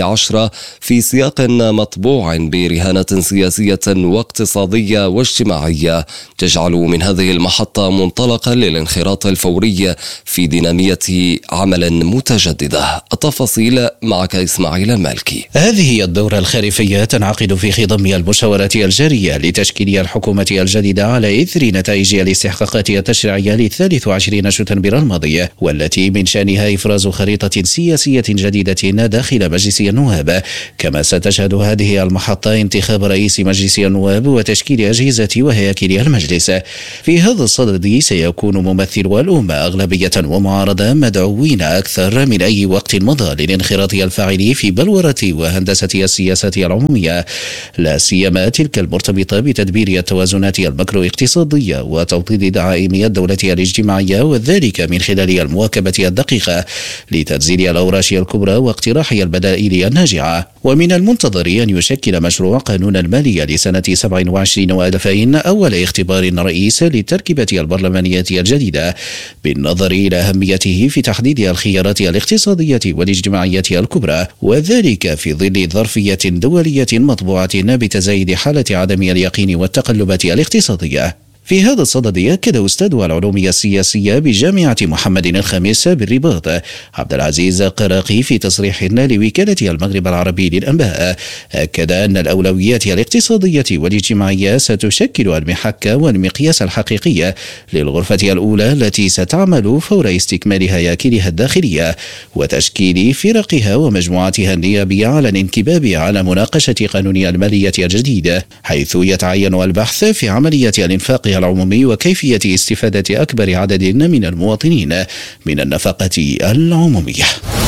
12 في سياق مطبوع برهانة سياسية واقتصادية واجتماعية تجعل من هذه المحطة منطلقا للانخراط الفوري في دينامية عمل متجددة. التفاصيل معك إسماعيل المالكي. هذه هي الدورة الخريفية تنعقد في خضم المشاورات الجارية لتشكيل الحكومة الجديدة على إثر نتائج الاستحقاقات التشريعية ل23 شتنبر الماضية، والتي من شأنها إفراز خريطة سياسية جديدة داخل مجلس النواب. كما ستشهد هذه المحطة انتخاب رئيس مجلس النواب وتشكيل أجهزة وهياكل المجلس. في هذا الصدد سيكون ممثلو الأمة أغلبية ومعارضة مدعوين أكثر من أي وقت مضى للانخراط الفاعل في بلورة وهندسة السياسات العمومية، لا سيما تلك المرتبطة بتدبير التوازنات المكرو اقتصادية وتوطيد دعائم الدولة الاجتماعية، وذلك من خلال المواكبة الدقيقة لتنزيل الأوراش الكبرى واقتراح البدائل الناجعة. ومن المنتظر أن يشكل مشروع قانون المالية لسنة 27 و2000 أول اختبار رئيس للتركيبة البرلمانية الجديدة، بالنظر إلى أهميته في تحديد الخيارات الاقتصادية والاجتماعية الكبرى، وذلك في ظل ظرفية دولية مطبوعة بتزايد حالة عدم اليقين والتقلبات الاقتصادية. في هذا الصدد أكد أستاذ العلوم السياسية بجامعة محمد الخامس بالرباط عبد العزيز قراقي في تصريح لوكالة المغرب العربي للأنباء، أكد أن الأولويات الاقتصادية والاجتماعية ستشكل المحك والمقياس الحقيقي للغرفة الأولى التي ستعمل فور استكمال هياكلها الداخلية وتشكيل فرقها ومجموعاتها النيابية على الانكباب على مناقشة قانون المالية الجديد، حيث يتعين البحث في عملية الإنفاق العمومي وكيفية استفادة أكبر عدد من المواطنين من النفقة العمومية.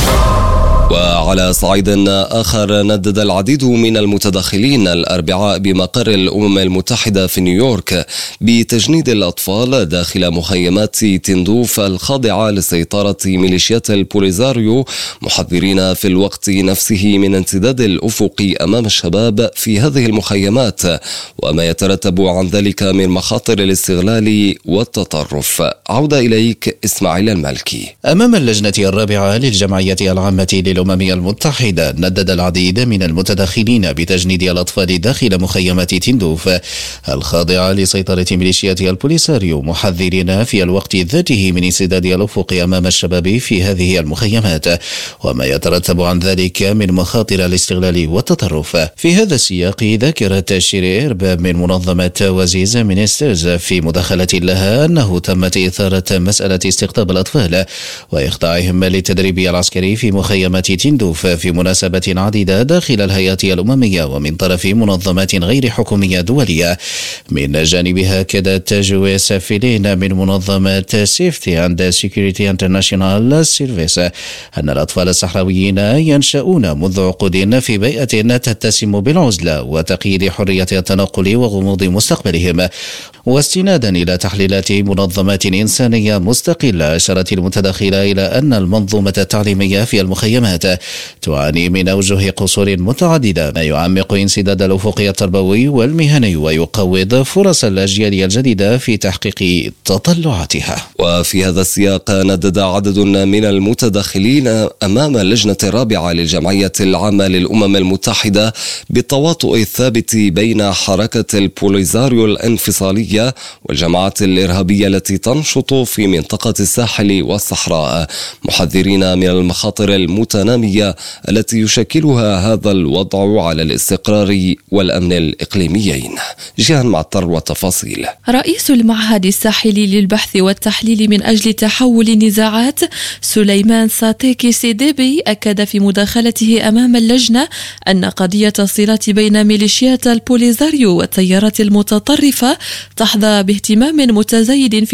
وعلى صعيد آخر، ندد العديد من المتدخلين الأربعاء بمقر الأمم المتحدة في نيويورك بتجنيد الأطفال داخل مخيمات تندوف الخاضعة لسيطرة ميليشيات البوليزاريو، محذرين في الوقت نفسه من انسداد الأفق أمام الشباب في هذه المخيمات وما يترتب عن ذلك من مخاطر الاستغلال والتطرف. عودة إليك إسماعيل المالكي. أمام اللجنة الرابعة للجمعية العامة للأمم المتحدة، ندد العديد من المتدخلين بتجنيد الأطفال داخل مخيمات تندوف الخاضعة لسيطرة ميليشيات البوليساريو، محذرين في الوقت ذاته من انسداد الأفق أمام الشباب في هذه المخيمات وما يترتب عن ذلك من مخاطر الاستغلال والتطرف. في هذا السياق، ذكرت شيري إرباب من منظمة وزيز مينسترز في مداخلة لها أنه تمت إثارة مسألة استقطاب الأطفال وإخضاعهم للتدريب العسكري في مخيمات تندوف في مناسبات عديدة داخل الهيئات الأممية ومن طرف منظمات غير حكومية دولية. من جانبها أكدت جويس فيلين من منظمة سيفتي أند سيكوريتي انترناشونال سيرفيس أن الأطفال الصحراويين ينشأون منذ عقود في بيئة تتسم بالعزلة وتقييد حرية التنقل وغموض مستقبلهم. واستنادا إلى تحليلات منظمات إنسانية مستقلة، أشارت المتداخلة إلى أن المنظومة التعليمية في المخيمات تعاني من أوجه قصور متعددة، ما يعمق انسداد الأفق التربوي والمهني ويقوض فرص الأجيال الجديدة في تحقيق تطلعاتها. وفي هذا السياق، ندد عدد من المتدخلين أمام اللجنة الرابعة للجمعية العامة للأمم المتحدة بالتواطؤ الثابت بين حركة البوليزاريو الانفصالية والجماعات الإرهابية التي تنشط في منطقة الساحل والصحراء، محذرين من المخاطر المتنامية التي يشكلها هذا الوضع على الاستقرار والأمن الإقليميين. جيهان معطر والتفاصيل. رئيس المعهد الساحلي للبحث والتحليل من أجل تحول النزاعات سليمان ساتيكي سيديبي أكد في مداخلته أمام اللجنة أن قضية الصلات بين ميليشيات البوليزاريو والتيارات المتطرفة تحظى باهتمام متزايد في الولايات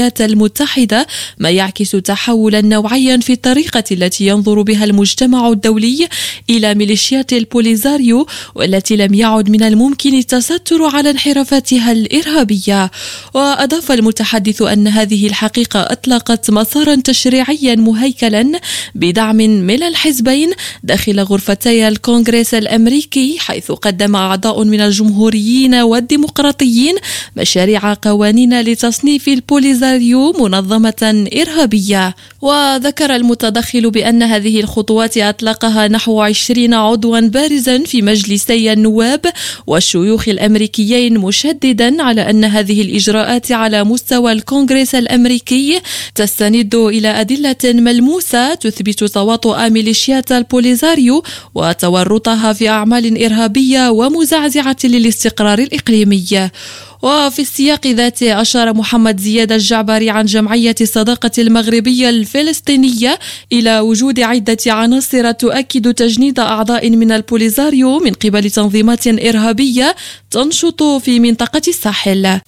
الولايات المتحدة، ما يعكس تحولا نوعيا في الطريقة التي ينظر بها المجتمع الدولي إلى ميليشيات البوليزاريو، والتي لم يعد من الممكن التستر على انحرافاتها الإرهابية. وأضاف المتحدث أن هذه الحقيقة أطلقت مسارا تشريعيا مهيكلا بدعم من الحزبين داخل غرفتي الكونغرس الأمريكي، حيث قدم أعضاء من الجمهوريين والديمقراطيين مشاريع قوانين لتصنيف البوليزاريو منظمة إرهابية. وذكر المتدخل بأن هذه الخطوات أطلقها نحو 20 عضوا بارزا في مجلسي النواب والشيوخ الأمريكيين، مشددا على أن هذه الإجراءات على مستوى الكونغرس الأمريكي تستند إلى أدلة ملموسة تثبت تواطؤ ميليشيات البوليزاريو وتورطها في أعمال إرهابية ومزعزعة للاستقرار الإقليمي. وفي السياق ذاته أشار محمد زياد الجعبري عن جمعية الصداقة المغربية الفلسطينية إلى وجود عدة عناصر تؤكد تجنيد أعضاء من البوليزاريو من قبل تنظيمات إرهابية تنشط في منطقة الساحل.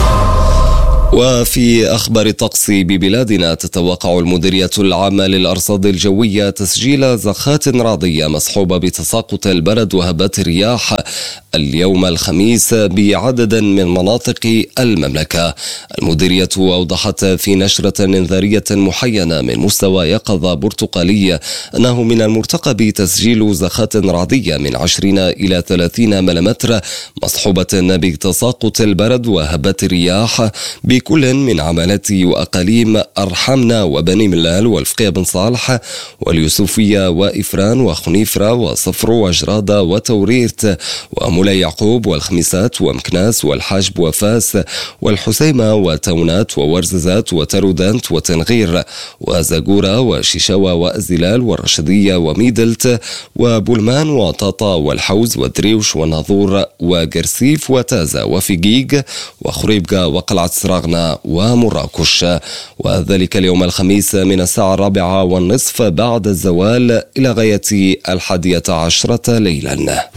وفي أخبار الطقس ببلادنا، تتوقع المديرية العامة للأرصاد الجوية تسجيل زخات رعدية مصحوبة بتساقط البرد وهبات الرياح اليوم الخميس بعدد من مناطق المملكة. المديرية أوضحت في نشرة إنذارية محينة من مستوى يقظة برتقالي أنه من المرتقب تسجيل زخات رعدية من 20 إلى 30 ملم مصحوبة بتساقط البرد وهبات الرياح بكل من عمالات وأقاليم أرحمنا وبني ملال والفقيه بن صالح واليوسفية وإفران وخنيفرة وصفر وجرادة وتوريرت ومولاي يعقوب والخميسات ومكناس والحاجب وفاس والحسيمة وتونات وورززات وترودانت وتنغير وزاقورة وشيشاوة وأزلال والرشدية وميدلت وبولمان وطاطا والحوز ودريوش وناظور وقرسيف وتازا وفقيق وخريبقة وقلعة سراغنا ومراكش، وذلك اليوم الخميس من الساعة 4:30 بعد الزوال إلى غاية 11 ليلا.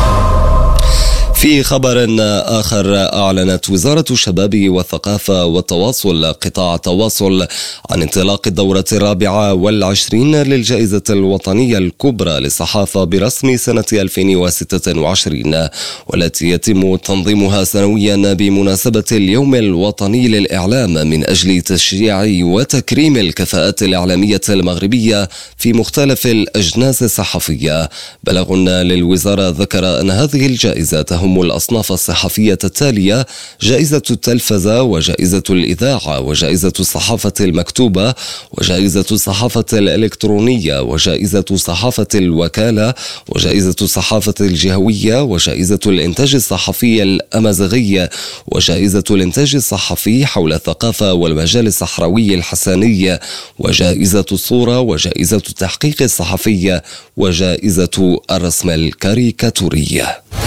في خبر آخر، أعلنت وزارة الشباب والثقافة والتواصل قطاع التواصل عن انطلاق الدورة 24 للجائزة الوطنية الكبرى للصحافة برسم سنة 2026، والتي يتم تنظيمها سنويا بمناسبة اليوم الوطني للإعلام من أجل تشجيع وتكريم الكفاءات الإعلامية المغربية في مختلف الأجناس الصحفية. بلاغ للوزارة ذكر أن هذه الجائزة تهم الأصناف الصحفية التالية: جائزة التلفزة، وجائزة الإذاعة، وجائزة الصحافة المكتوبة، وجائزة الصحافة الإلكترونية، وجائزة صحافة الوكالة، وجائزة الصحافة الجهوية، وجائزة الإنتاج الصحفي الأمازيغي، وجائزة الإنتاج الصحفي حول الثقافة والمجال الصحراوي الحساني، وجائزة الصورة، وجائزة التحقيق الصحفي، وجائزة الرسم الكاريكاتوري.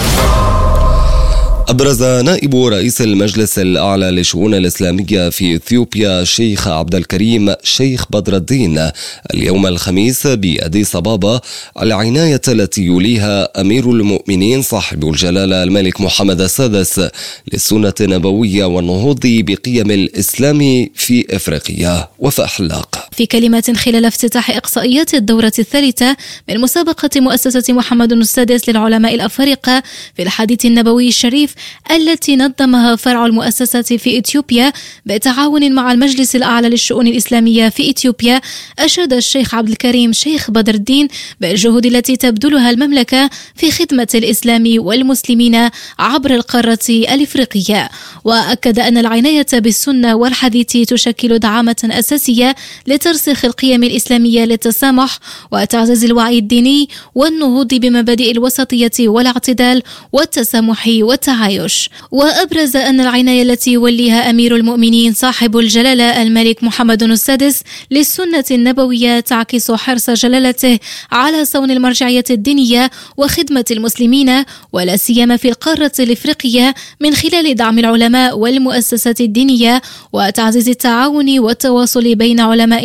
أبرز نائب رئيس المجلس الأعلى للشؤون الإسلامية في إثيوبيا شيخ عبد الكريم شيخ بدر الدين اليوم الخميس بأديس أبابا العناية التي يوليها أمير المؤمنين صاحب الجلالة الملك محمد السادس للسنة النبوية والنهوض بقيم الإسلام في إفريقيا وفأحلاق. في كلمة خلال افتتاح إقصائيات الدورة الثالثة من مسابقة مؤسسة محمد السادس للعلماء الأفارقة في الحديث النبوي الشريف التي نظمها فرع المؤسسة في إثيوبيا بالتعاون مع المجلس الأعلى للشؤون الإسلامية في إثيوبيا، أشاد الشيخ عبد الكريم شيخ بدر الدين بالجهود التي تبذلها المملكة في خدمة الإسلام والمسلمين عبر القارة الإفريقية، وأكد أن العناية بالسنة والحديث تشكل دعامة أساسية لترسيخ القيم الإسلامية للتسامح وتعزيز الوعي الديني والنهوض بمبادئ الوسطية والاعتدال والتسامح والتعايش. وأبرز أن العناية التي يوليها أمير المؤمنين صاحب الجلالة الملك محمد السادس للسنة النبوية تعكس حرص جلالته على صون المرجعية الدينية وخدمة المسلمين ولا سيما في القارة الإفريقية من خلال دعم العلماء والمؤسسات الدينية وتعزيز التعاون والتواصل بين علماء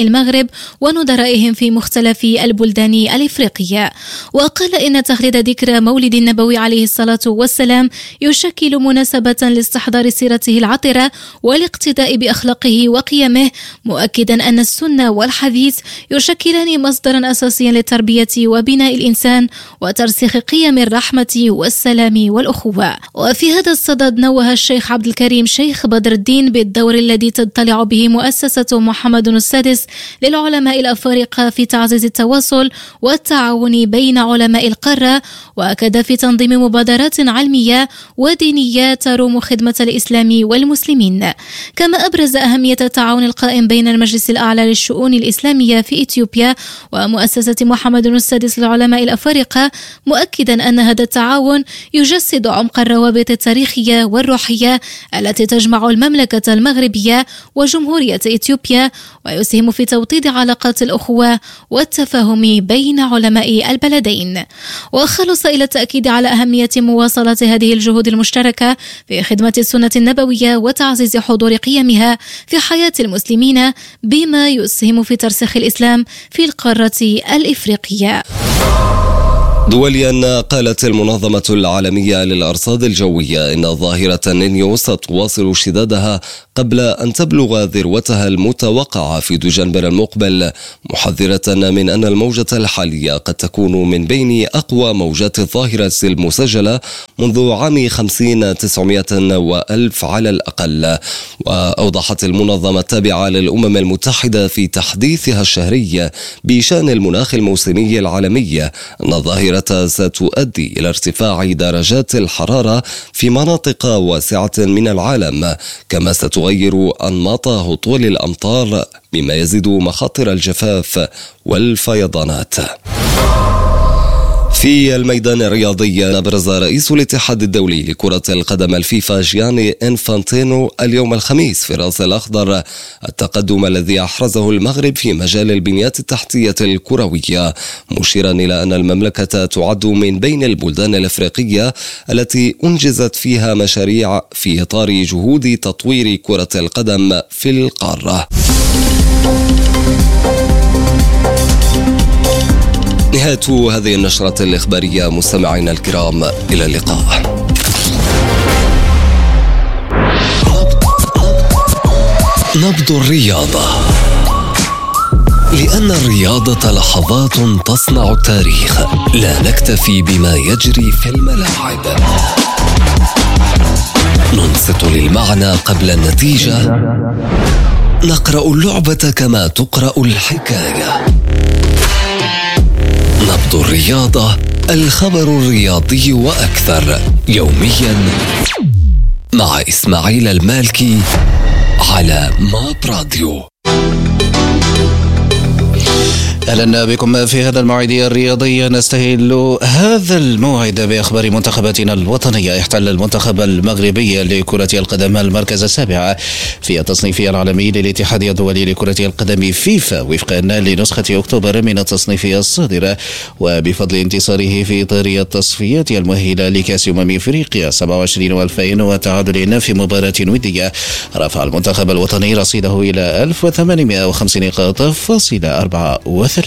المغرب ونظرائهم في مختلف البلدان الإفريقية. وقال إن تخليد ذكرى مولد النبوي عليه الصلاة والسلام يشكل مناسبة لاستحضار سيرته العطرة والاقتداء بأخلاقه وقيمه، مؤكدا أن السنة والحديث يشكلان مصدرا أساسيا للتربية وبناء الإنسان وترسيخ قيم الرحمة والسلام والأخوة. وفي هذا الصدد نوه الشيخ عبد الكريم شيخ بدر الدين بالدور الذي تضطلع به مؤسسة محمد السادس للعلماء الأفارقة في تعزيز التواصل والتعاون بين علماء القارة، وأكد في تنظيم مبادرات علمية ودينية تروم خدمة الإسلام والمسلمين. كما أبرز أهمية التعاون القائم بين المجلس الأعلى للشؤون الإسلامية في إثيوبيا ومؤسسة محمد السادس للعلماء الأفارقة، مؤكدا أن هذا التعاون يجسد عمق الروابط التاريخية والروحية التي تجمع المملكة المغربية وجمهورية إثيوبيا، ويسهم في توطيد علاقات الأخوة والتفاهم بين علماء البلدين. وخلص إلى التأكيد على أهمية مواصلة هذه الجهود المشتركة في خدمة السنة النبوية وتعزيز حضور قيمها في حياة المسلمين، بما يسهم في ترسيخ الإسلام في القارة الإفريقية. دوليا، قالت المنظمة العالمية للأرصاد الجوية إن ظاهرة النينيو ستواصل اشتدادها قبل أن تبلغ ذروتها المتوقعة في دجنبر المقبل، محذرة من أن الموجة الحالية قد تكون من بين أقوى موجات الظاهرة المسجلة منذ عام 50-900 و1000 على الأقل. وأوضحت المنظمة التابعة للأمم المتحدة في تحديثها الشهري بشأن المناخ الموسمي العالمي أن الظاهرة ستؤدي إلى ارتفاع درجات الحرارة في مناطق واسعة من العالم، كما ستغير أنماط هطول الأمطار مما يزيد مخاطر الجفاف والفيضانات. في الميدان الرياضي، أبرز رئيس الاتحاد الدولي لكرة القدم الفيفا جياني إنفانتينو اليوم الخميس في الرأس الأخضر التقدم الذي أحرزه المغرب في مجال البنيات التحتية الكروية، مشيرا إلى أن المملكة تعد من بين البلدان الأفريقية التي أنجزت فيها مشاريع في إطار جهود تطوير كرة القدم في القارة. نهاية هذه النشرة الإخبارية مستمعينا الكرام، إلى اللقاء. نبض الرياضة، لأن الرياضة لحظات تصنع التاريخ، لا نكتفي بما يجري في الملاعب، ننصت للمعنى قبل النتيجة، نقرأ اللعبة كما تقرأ الحكاية. نبض الرياضة، الخبر الرياضي وأكثر، يوميا مع إسماعيل المالكي على ماب راديو. أهلا بكم في هذا الموعد الرياضي. نستهل هذا الموعد بأخبار منتخباتنا الوطنية. احتل المنتخب المغربي لكرة القدم المركز السابع في التصنيف العالمي للاتحاد الدولي لكرة القدم فيفا وفقا لنسخة أكتوبر من التصنيف الصادر، وبفضل انتصاره في إطار التصفيات المؤهلة لكأس أفريقيا 27 و2000 وتعادل في مباراة ودية، رفع المنتخب الوطني رصيده إلى 1850 نقاط فاصل 34.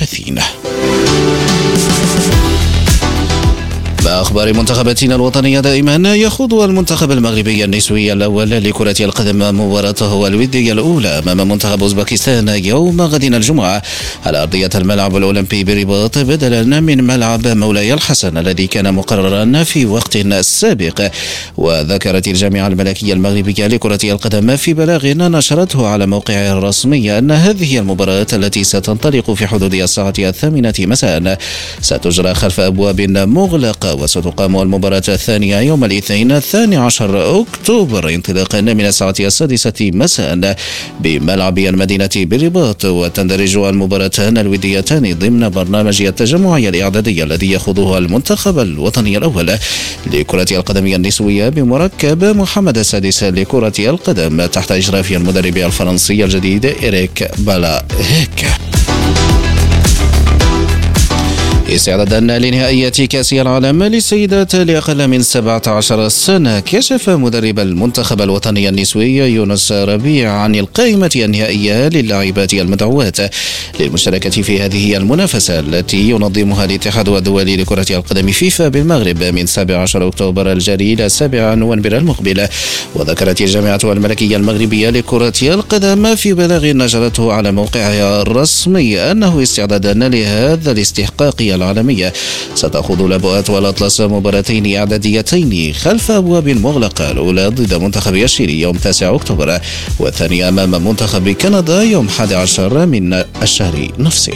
بأخبار منتخباتنا الوطنية دائما، يخوض المنتخب المغربي النسوي الأول لكرة القدم مباراته الودية الأولى أمام منتخب أوزبكستان يوم غد الجمعة على أرضية الملعب الأولمبي برباط، بدلا من ملعب مولاي الحسن الذي كان مقررا في وقت سابق. وذكرت الجامعة الملكية المغربية لكرة القدم في بلاغ نشرته على موقعها الرسمي أن هذه المباراة التي ستنطلق في حدود الساعة 8 مساء ستجرى خلف أبواب مغلقة، وستقام المباراة الثانية يوم الاثنين 12 أكتوبر انطلاقا من الساعة 6 مساء بملعب المدينة بالرباط. وتندرج المباراتان الوديتان ضمن برنامج التجمعي الإعدادي الذي يخوضه المنتخب الوطني الأول لكرة القدم النسوية بمركب محمد السادس لكرة القدم تحت إشراف المدرب الفرنسي الجديد إريك بالاهيك. استعدادا لنهائية كأس العالم للسيدات لأقل من 17 سنة، كشف مدرب المنتخب الوطني النسوي يونس ربيع عن القائمة النهائية للاعبات المدعوات للمشاركة في هذه المنافسة التي ينظمها الاتحاد الدولي لكرة القدم فيفا بالمغرب من 17 أكتوبر الجاري إلى 7 نوفمبر المقبل. وذكرت الجامعة الملكية المغربية لكرة القدم في بلاغ نشرته على موقعها الرسمي أنه استعدادا لهذا الاستحقاق العالمية ستخوض الأبوات والأطلس مباراتين إعداديتين خلف أبواب مغلقة، الأولى ضد منتخب الشيري يوم 9 أكتوبر والثانية أمام منتخب كندا يوم 11 من الشهر نفسه.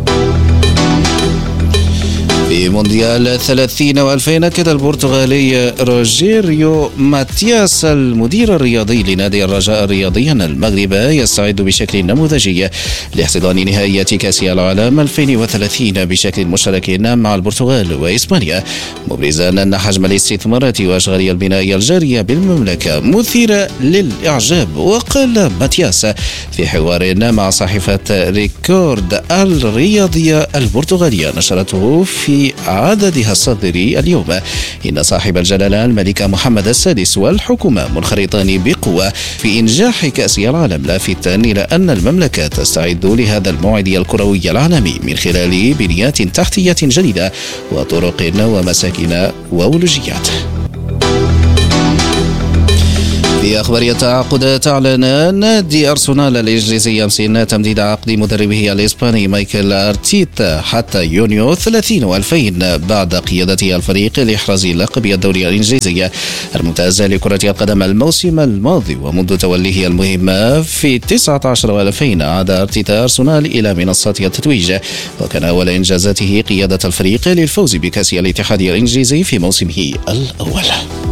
في مونديال 30 و2000 أكد البرتغالي روجيريو ماتياس المدير الرياضي لنادي الرجاء الرياضي أن المغرب يستعد بشكل نموذجي لاحتضان نهائية كأس العالم 2030 بشكل مشترك مع البرتغال وإسبانيا، مبرزا أن حجم الاستثمارات وأشغال البناء الجارية بالمملكة مثيرة للإعجاب. وقال ماتياس في حوار مع صحيفة ريكورد الرياضية البرتغالية نشرته في عددها الصادر اليوم إن صاحب الجلالة الملك محمد السادس والحكومة منخرطان بقوة في إنجاح كأس العالم، لافتا إلى أن المملكة تستعد لهذا الموعد الكروي العالمي من خلال بنيات تحتية جديدة وطرق ومساكن وولوجيات. في أخبار التعاقدات، أعلن نادي أرسنال الإنجليزي أمس تمديد عقد مدربه الإسباني مايكل أرتيتا حتى يونيو 30 و2000 بعد قيادته الفريق لإحراز لقب الدوري الإنجليزي الممتاز لكرة القدم الموسم الماضي. ومنذ توليه المهمة في 19 و2000 عاد أرتيتا أرسنال إلى منصة التتويج، وكان أول إنجازاته قيادة الفريق للفوز بكأس الاتحاد الإنجليزي في موسمه الأول.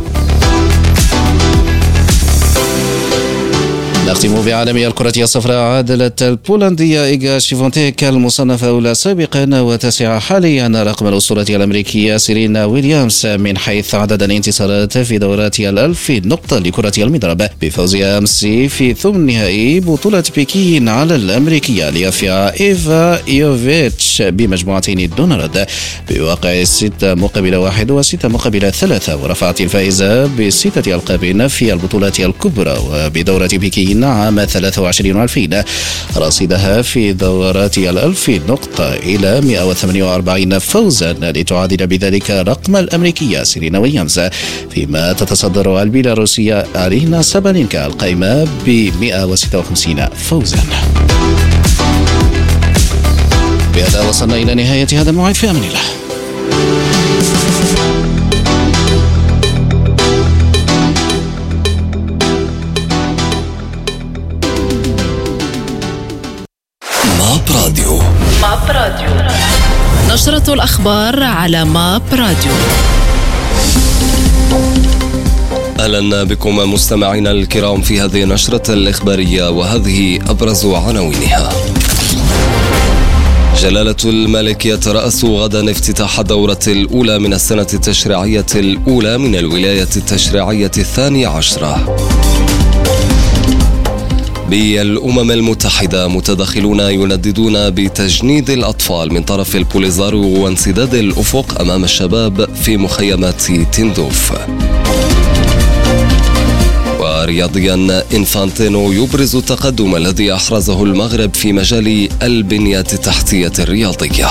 نختم بعالمية الكرة الصفراء. عادلت البولندية إيغا شيفونتيك المصنفة أولى سابقا وتسع حاليا رقم الأسطورة الأمريكية سيرينا ويليامز من حيث عدد الانتصارات في دورات 1000 نقطة لكرة المضرب، بفوزها أمس في ثمن نهائي بطولة بكين على الأمريكية ليفيا إيفا يوفيتش بمجموعتين دون رد بواقع 6-1 و6-3، ورفعت الفائزة ب6 ألقاب في البطولات الكبرى وبدورة بكين عام 23 و2000 رصيدها في دورات 1000 نقطة إلى 148 فوزا لتعادل بذلك رقم الأمريكية سيرينا ويليامز، فيما تتصدر البيلاروسية أرينا سابالينكا القائمة ب 156 فوزا. بهذا وصلنا إلى نهاية هذا الموعد، في أمان الله. ماب راديو. نشرة الأخبار على ماب راديو. أهلا بكم مستمعينا الكرام في هذه النشرة الإخبارية، وهذه أبرز عناوينها. جلالة الملك يترأس غدا افتتاح الدورة الأولى من السنة التشريعية الأولى من الولاية التشريعية 12. بالأمم المتحدة متدخلون ينددون بتجنيد الأطفال من طرف البوليزاريو وانسداد الأفق أمام الشباب في مخيمات تندوف. ورياضيا إنفانتينو يبرز التقدم الذي أحرزه المغرب في مجال البنية التحتية الرياضية.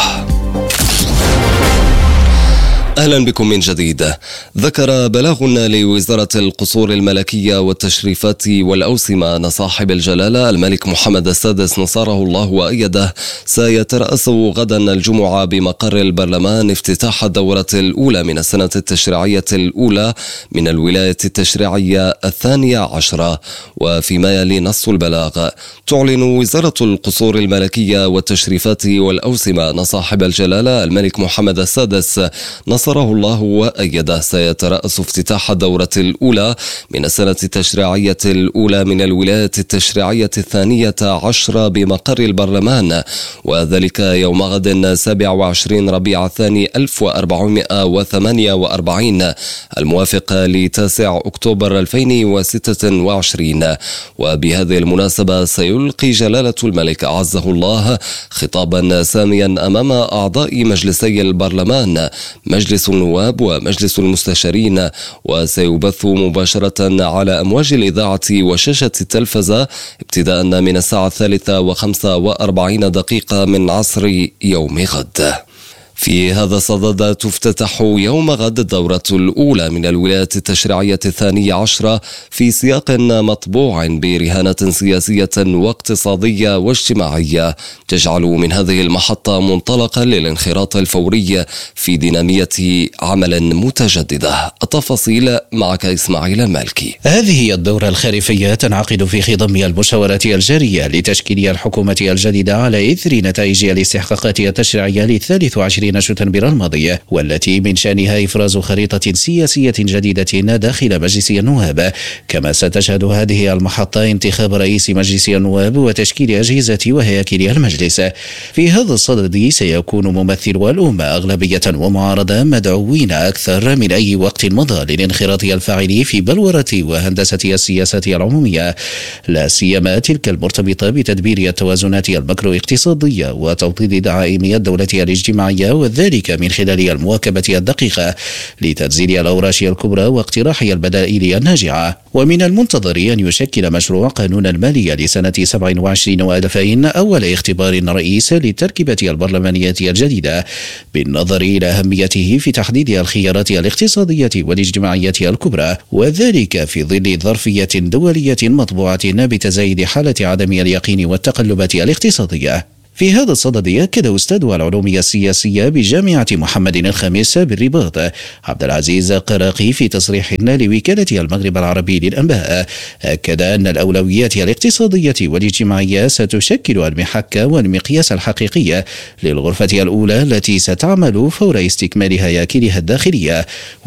أهلا بكم من جديد. ذكر بلاغ لوزارة القصور الملكية والتشريفات والأوسمة أن صاحب الجلالة الملك محمد السادس نصره الله وأيده سيترأس غدا الجمعة بمقر البرلمان افتتاح الدورة الأولى من السنة التشريعية الأولى من الولاية التشريعية 12. وفيما يلي نص البلاغ، تعلن وزارة القصور الملكية والتشريفات والأوسمة أن صاحب الجلالة الملك محمد السادس نصر نصره الله وأيده سيترأس افتتاح الدورة الأولى من السنة التشريعية الأولى من الولاية التشريعية 12 بمقر البرلمان، وذلك يوم غد 27 ربيع الثاني 1448 الموافق ل9 أكتوبر 2026. وبهذه المناسبة سيلقي جلالة الملك أعزه الله خطابا ساميا أمام أعضاء مجلسي البرلمان مجلس النواب ومجلس المستشارين، وسيبث مباشرة على أمواج الإذاعة وشاشة التلفزة ابتداء من الساعة 3:45 من عصر يوم غد. في هذا الصدد تفتتح يوم غد الدورة الأولى من الولاية التشريعية 12 في سياق مطبوع برهانة سياسية واقتصادية واجتماعية تجعل من هذه المحطة منطلقا للانخراط الفوري في دينامية عمل متجددة. التفاصيل معك إسماعيل المالكي. هذه هي الدورة الخريفية تنعقد في خضم المشاورات الجارية لتشكيل الحكومة الجديدة على إثر نتائج الاستحقاقات التشريعية ل23 شتنبر الماضية، والتي من شأنها إفراز خريطة سياسية جديدة داخل مجلس النواب. كما ستشهد هذه المحطة انتخاب رئيس مجلس النواب وتشكيل أجهزة وهياكل المجلس. في هذا الصدد سيكون ممثلو الأمة أغلبية ومعارضة مدعوين أكثر من أي وقت مضى للانخراط الفاعل في بلورة وهندسة السياسة العمومية، لا سيما تلك المرتبطة بتدبير التوازنات الماكرو اقتصادية وتوطيد دعائم الدولة الاجتماعية، وذلك من خلال المواكبة الدقيقة لتنزيل الأوراش الكبرى واقتراح البدائل الناجعة. ومن المنتظر أن يشكل مشروع قانون المالية لسنة 27 و2000 أول اختبار رئيس للتركيبة البرلمانية الجديدة، بالنظر إلى أهميته في تحديد الخيارات الاقتصادية والاجتماعية الكبرى، وذلك في ظل ظرفية دولية مطبوعة بتزايد حالة عدم اليقين والتقلبات الاقتصادية. في هذا الصدد أكد أستاذ العلوم السياسية بجامعة محمد الخامس بالرباط عبد العزيز قراقي في تصريح لوكالة المغرب العربي للأنباء، أكد أن الأولويات الاقتصادية والاجتماعية ستشكل المحك والمقياس الحقيقي للغرفة الأولى التي ستعمل فور استكمال هياكلها الداخلية.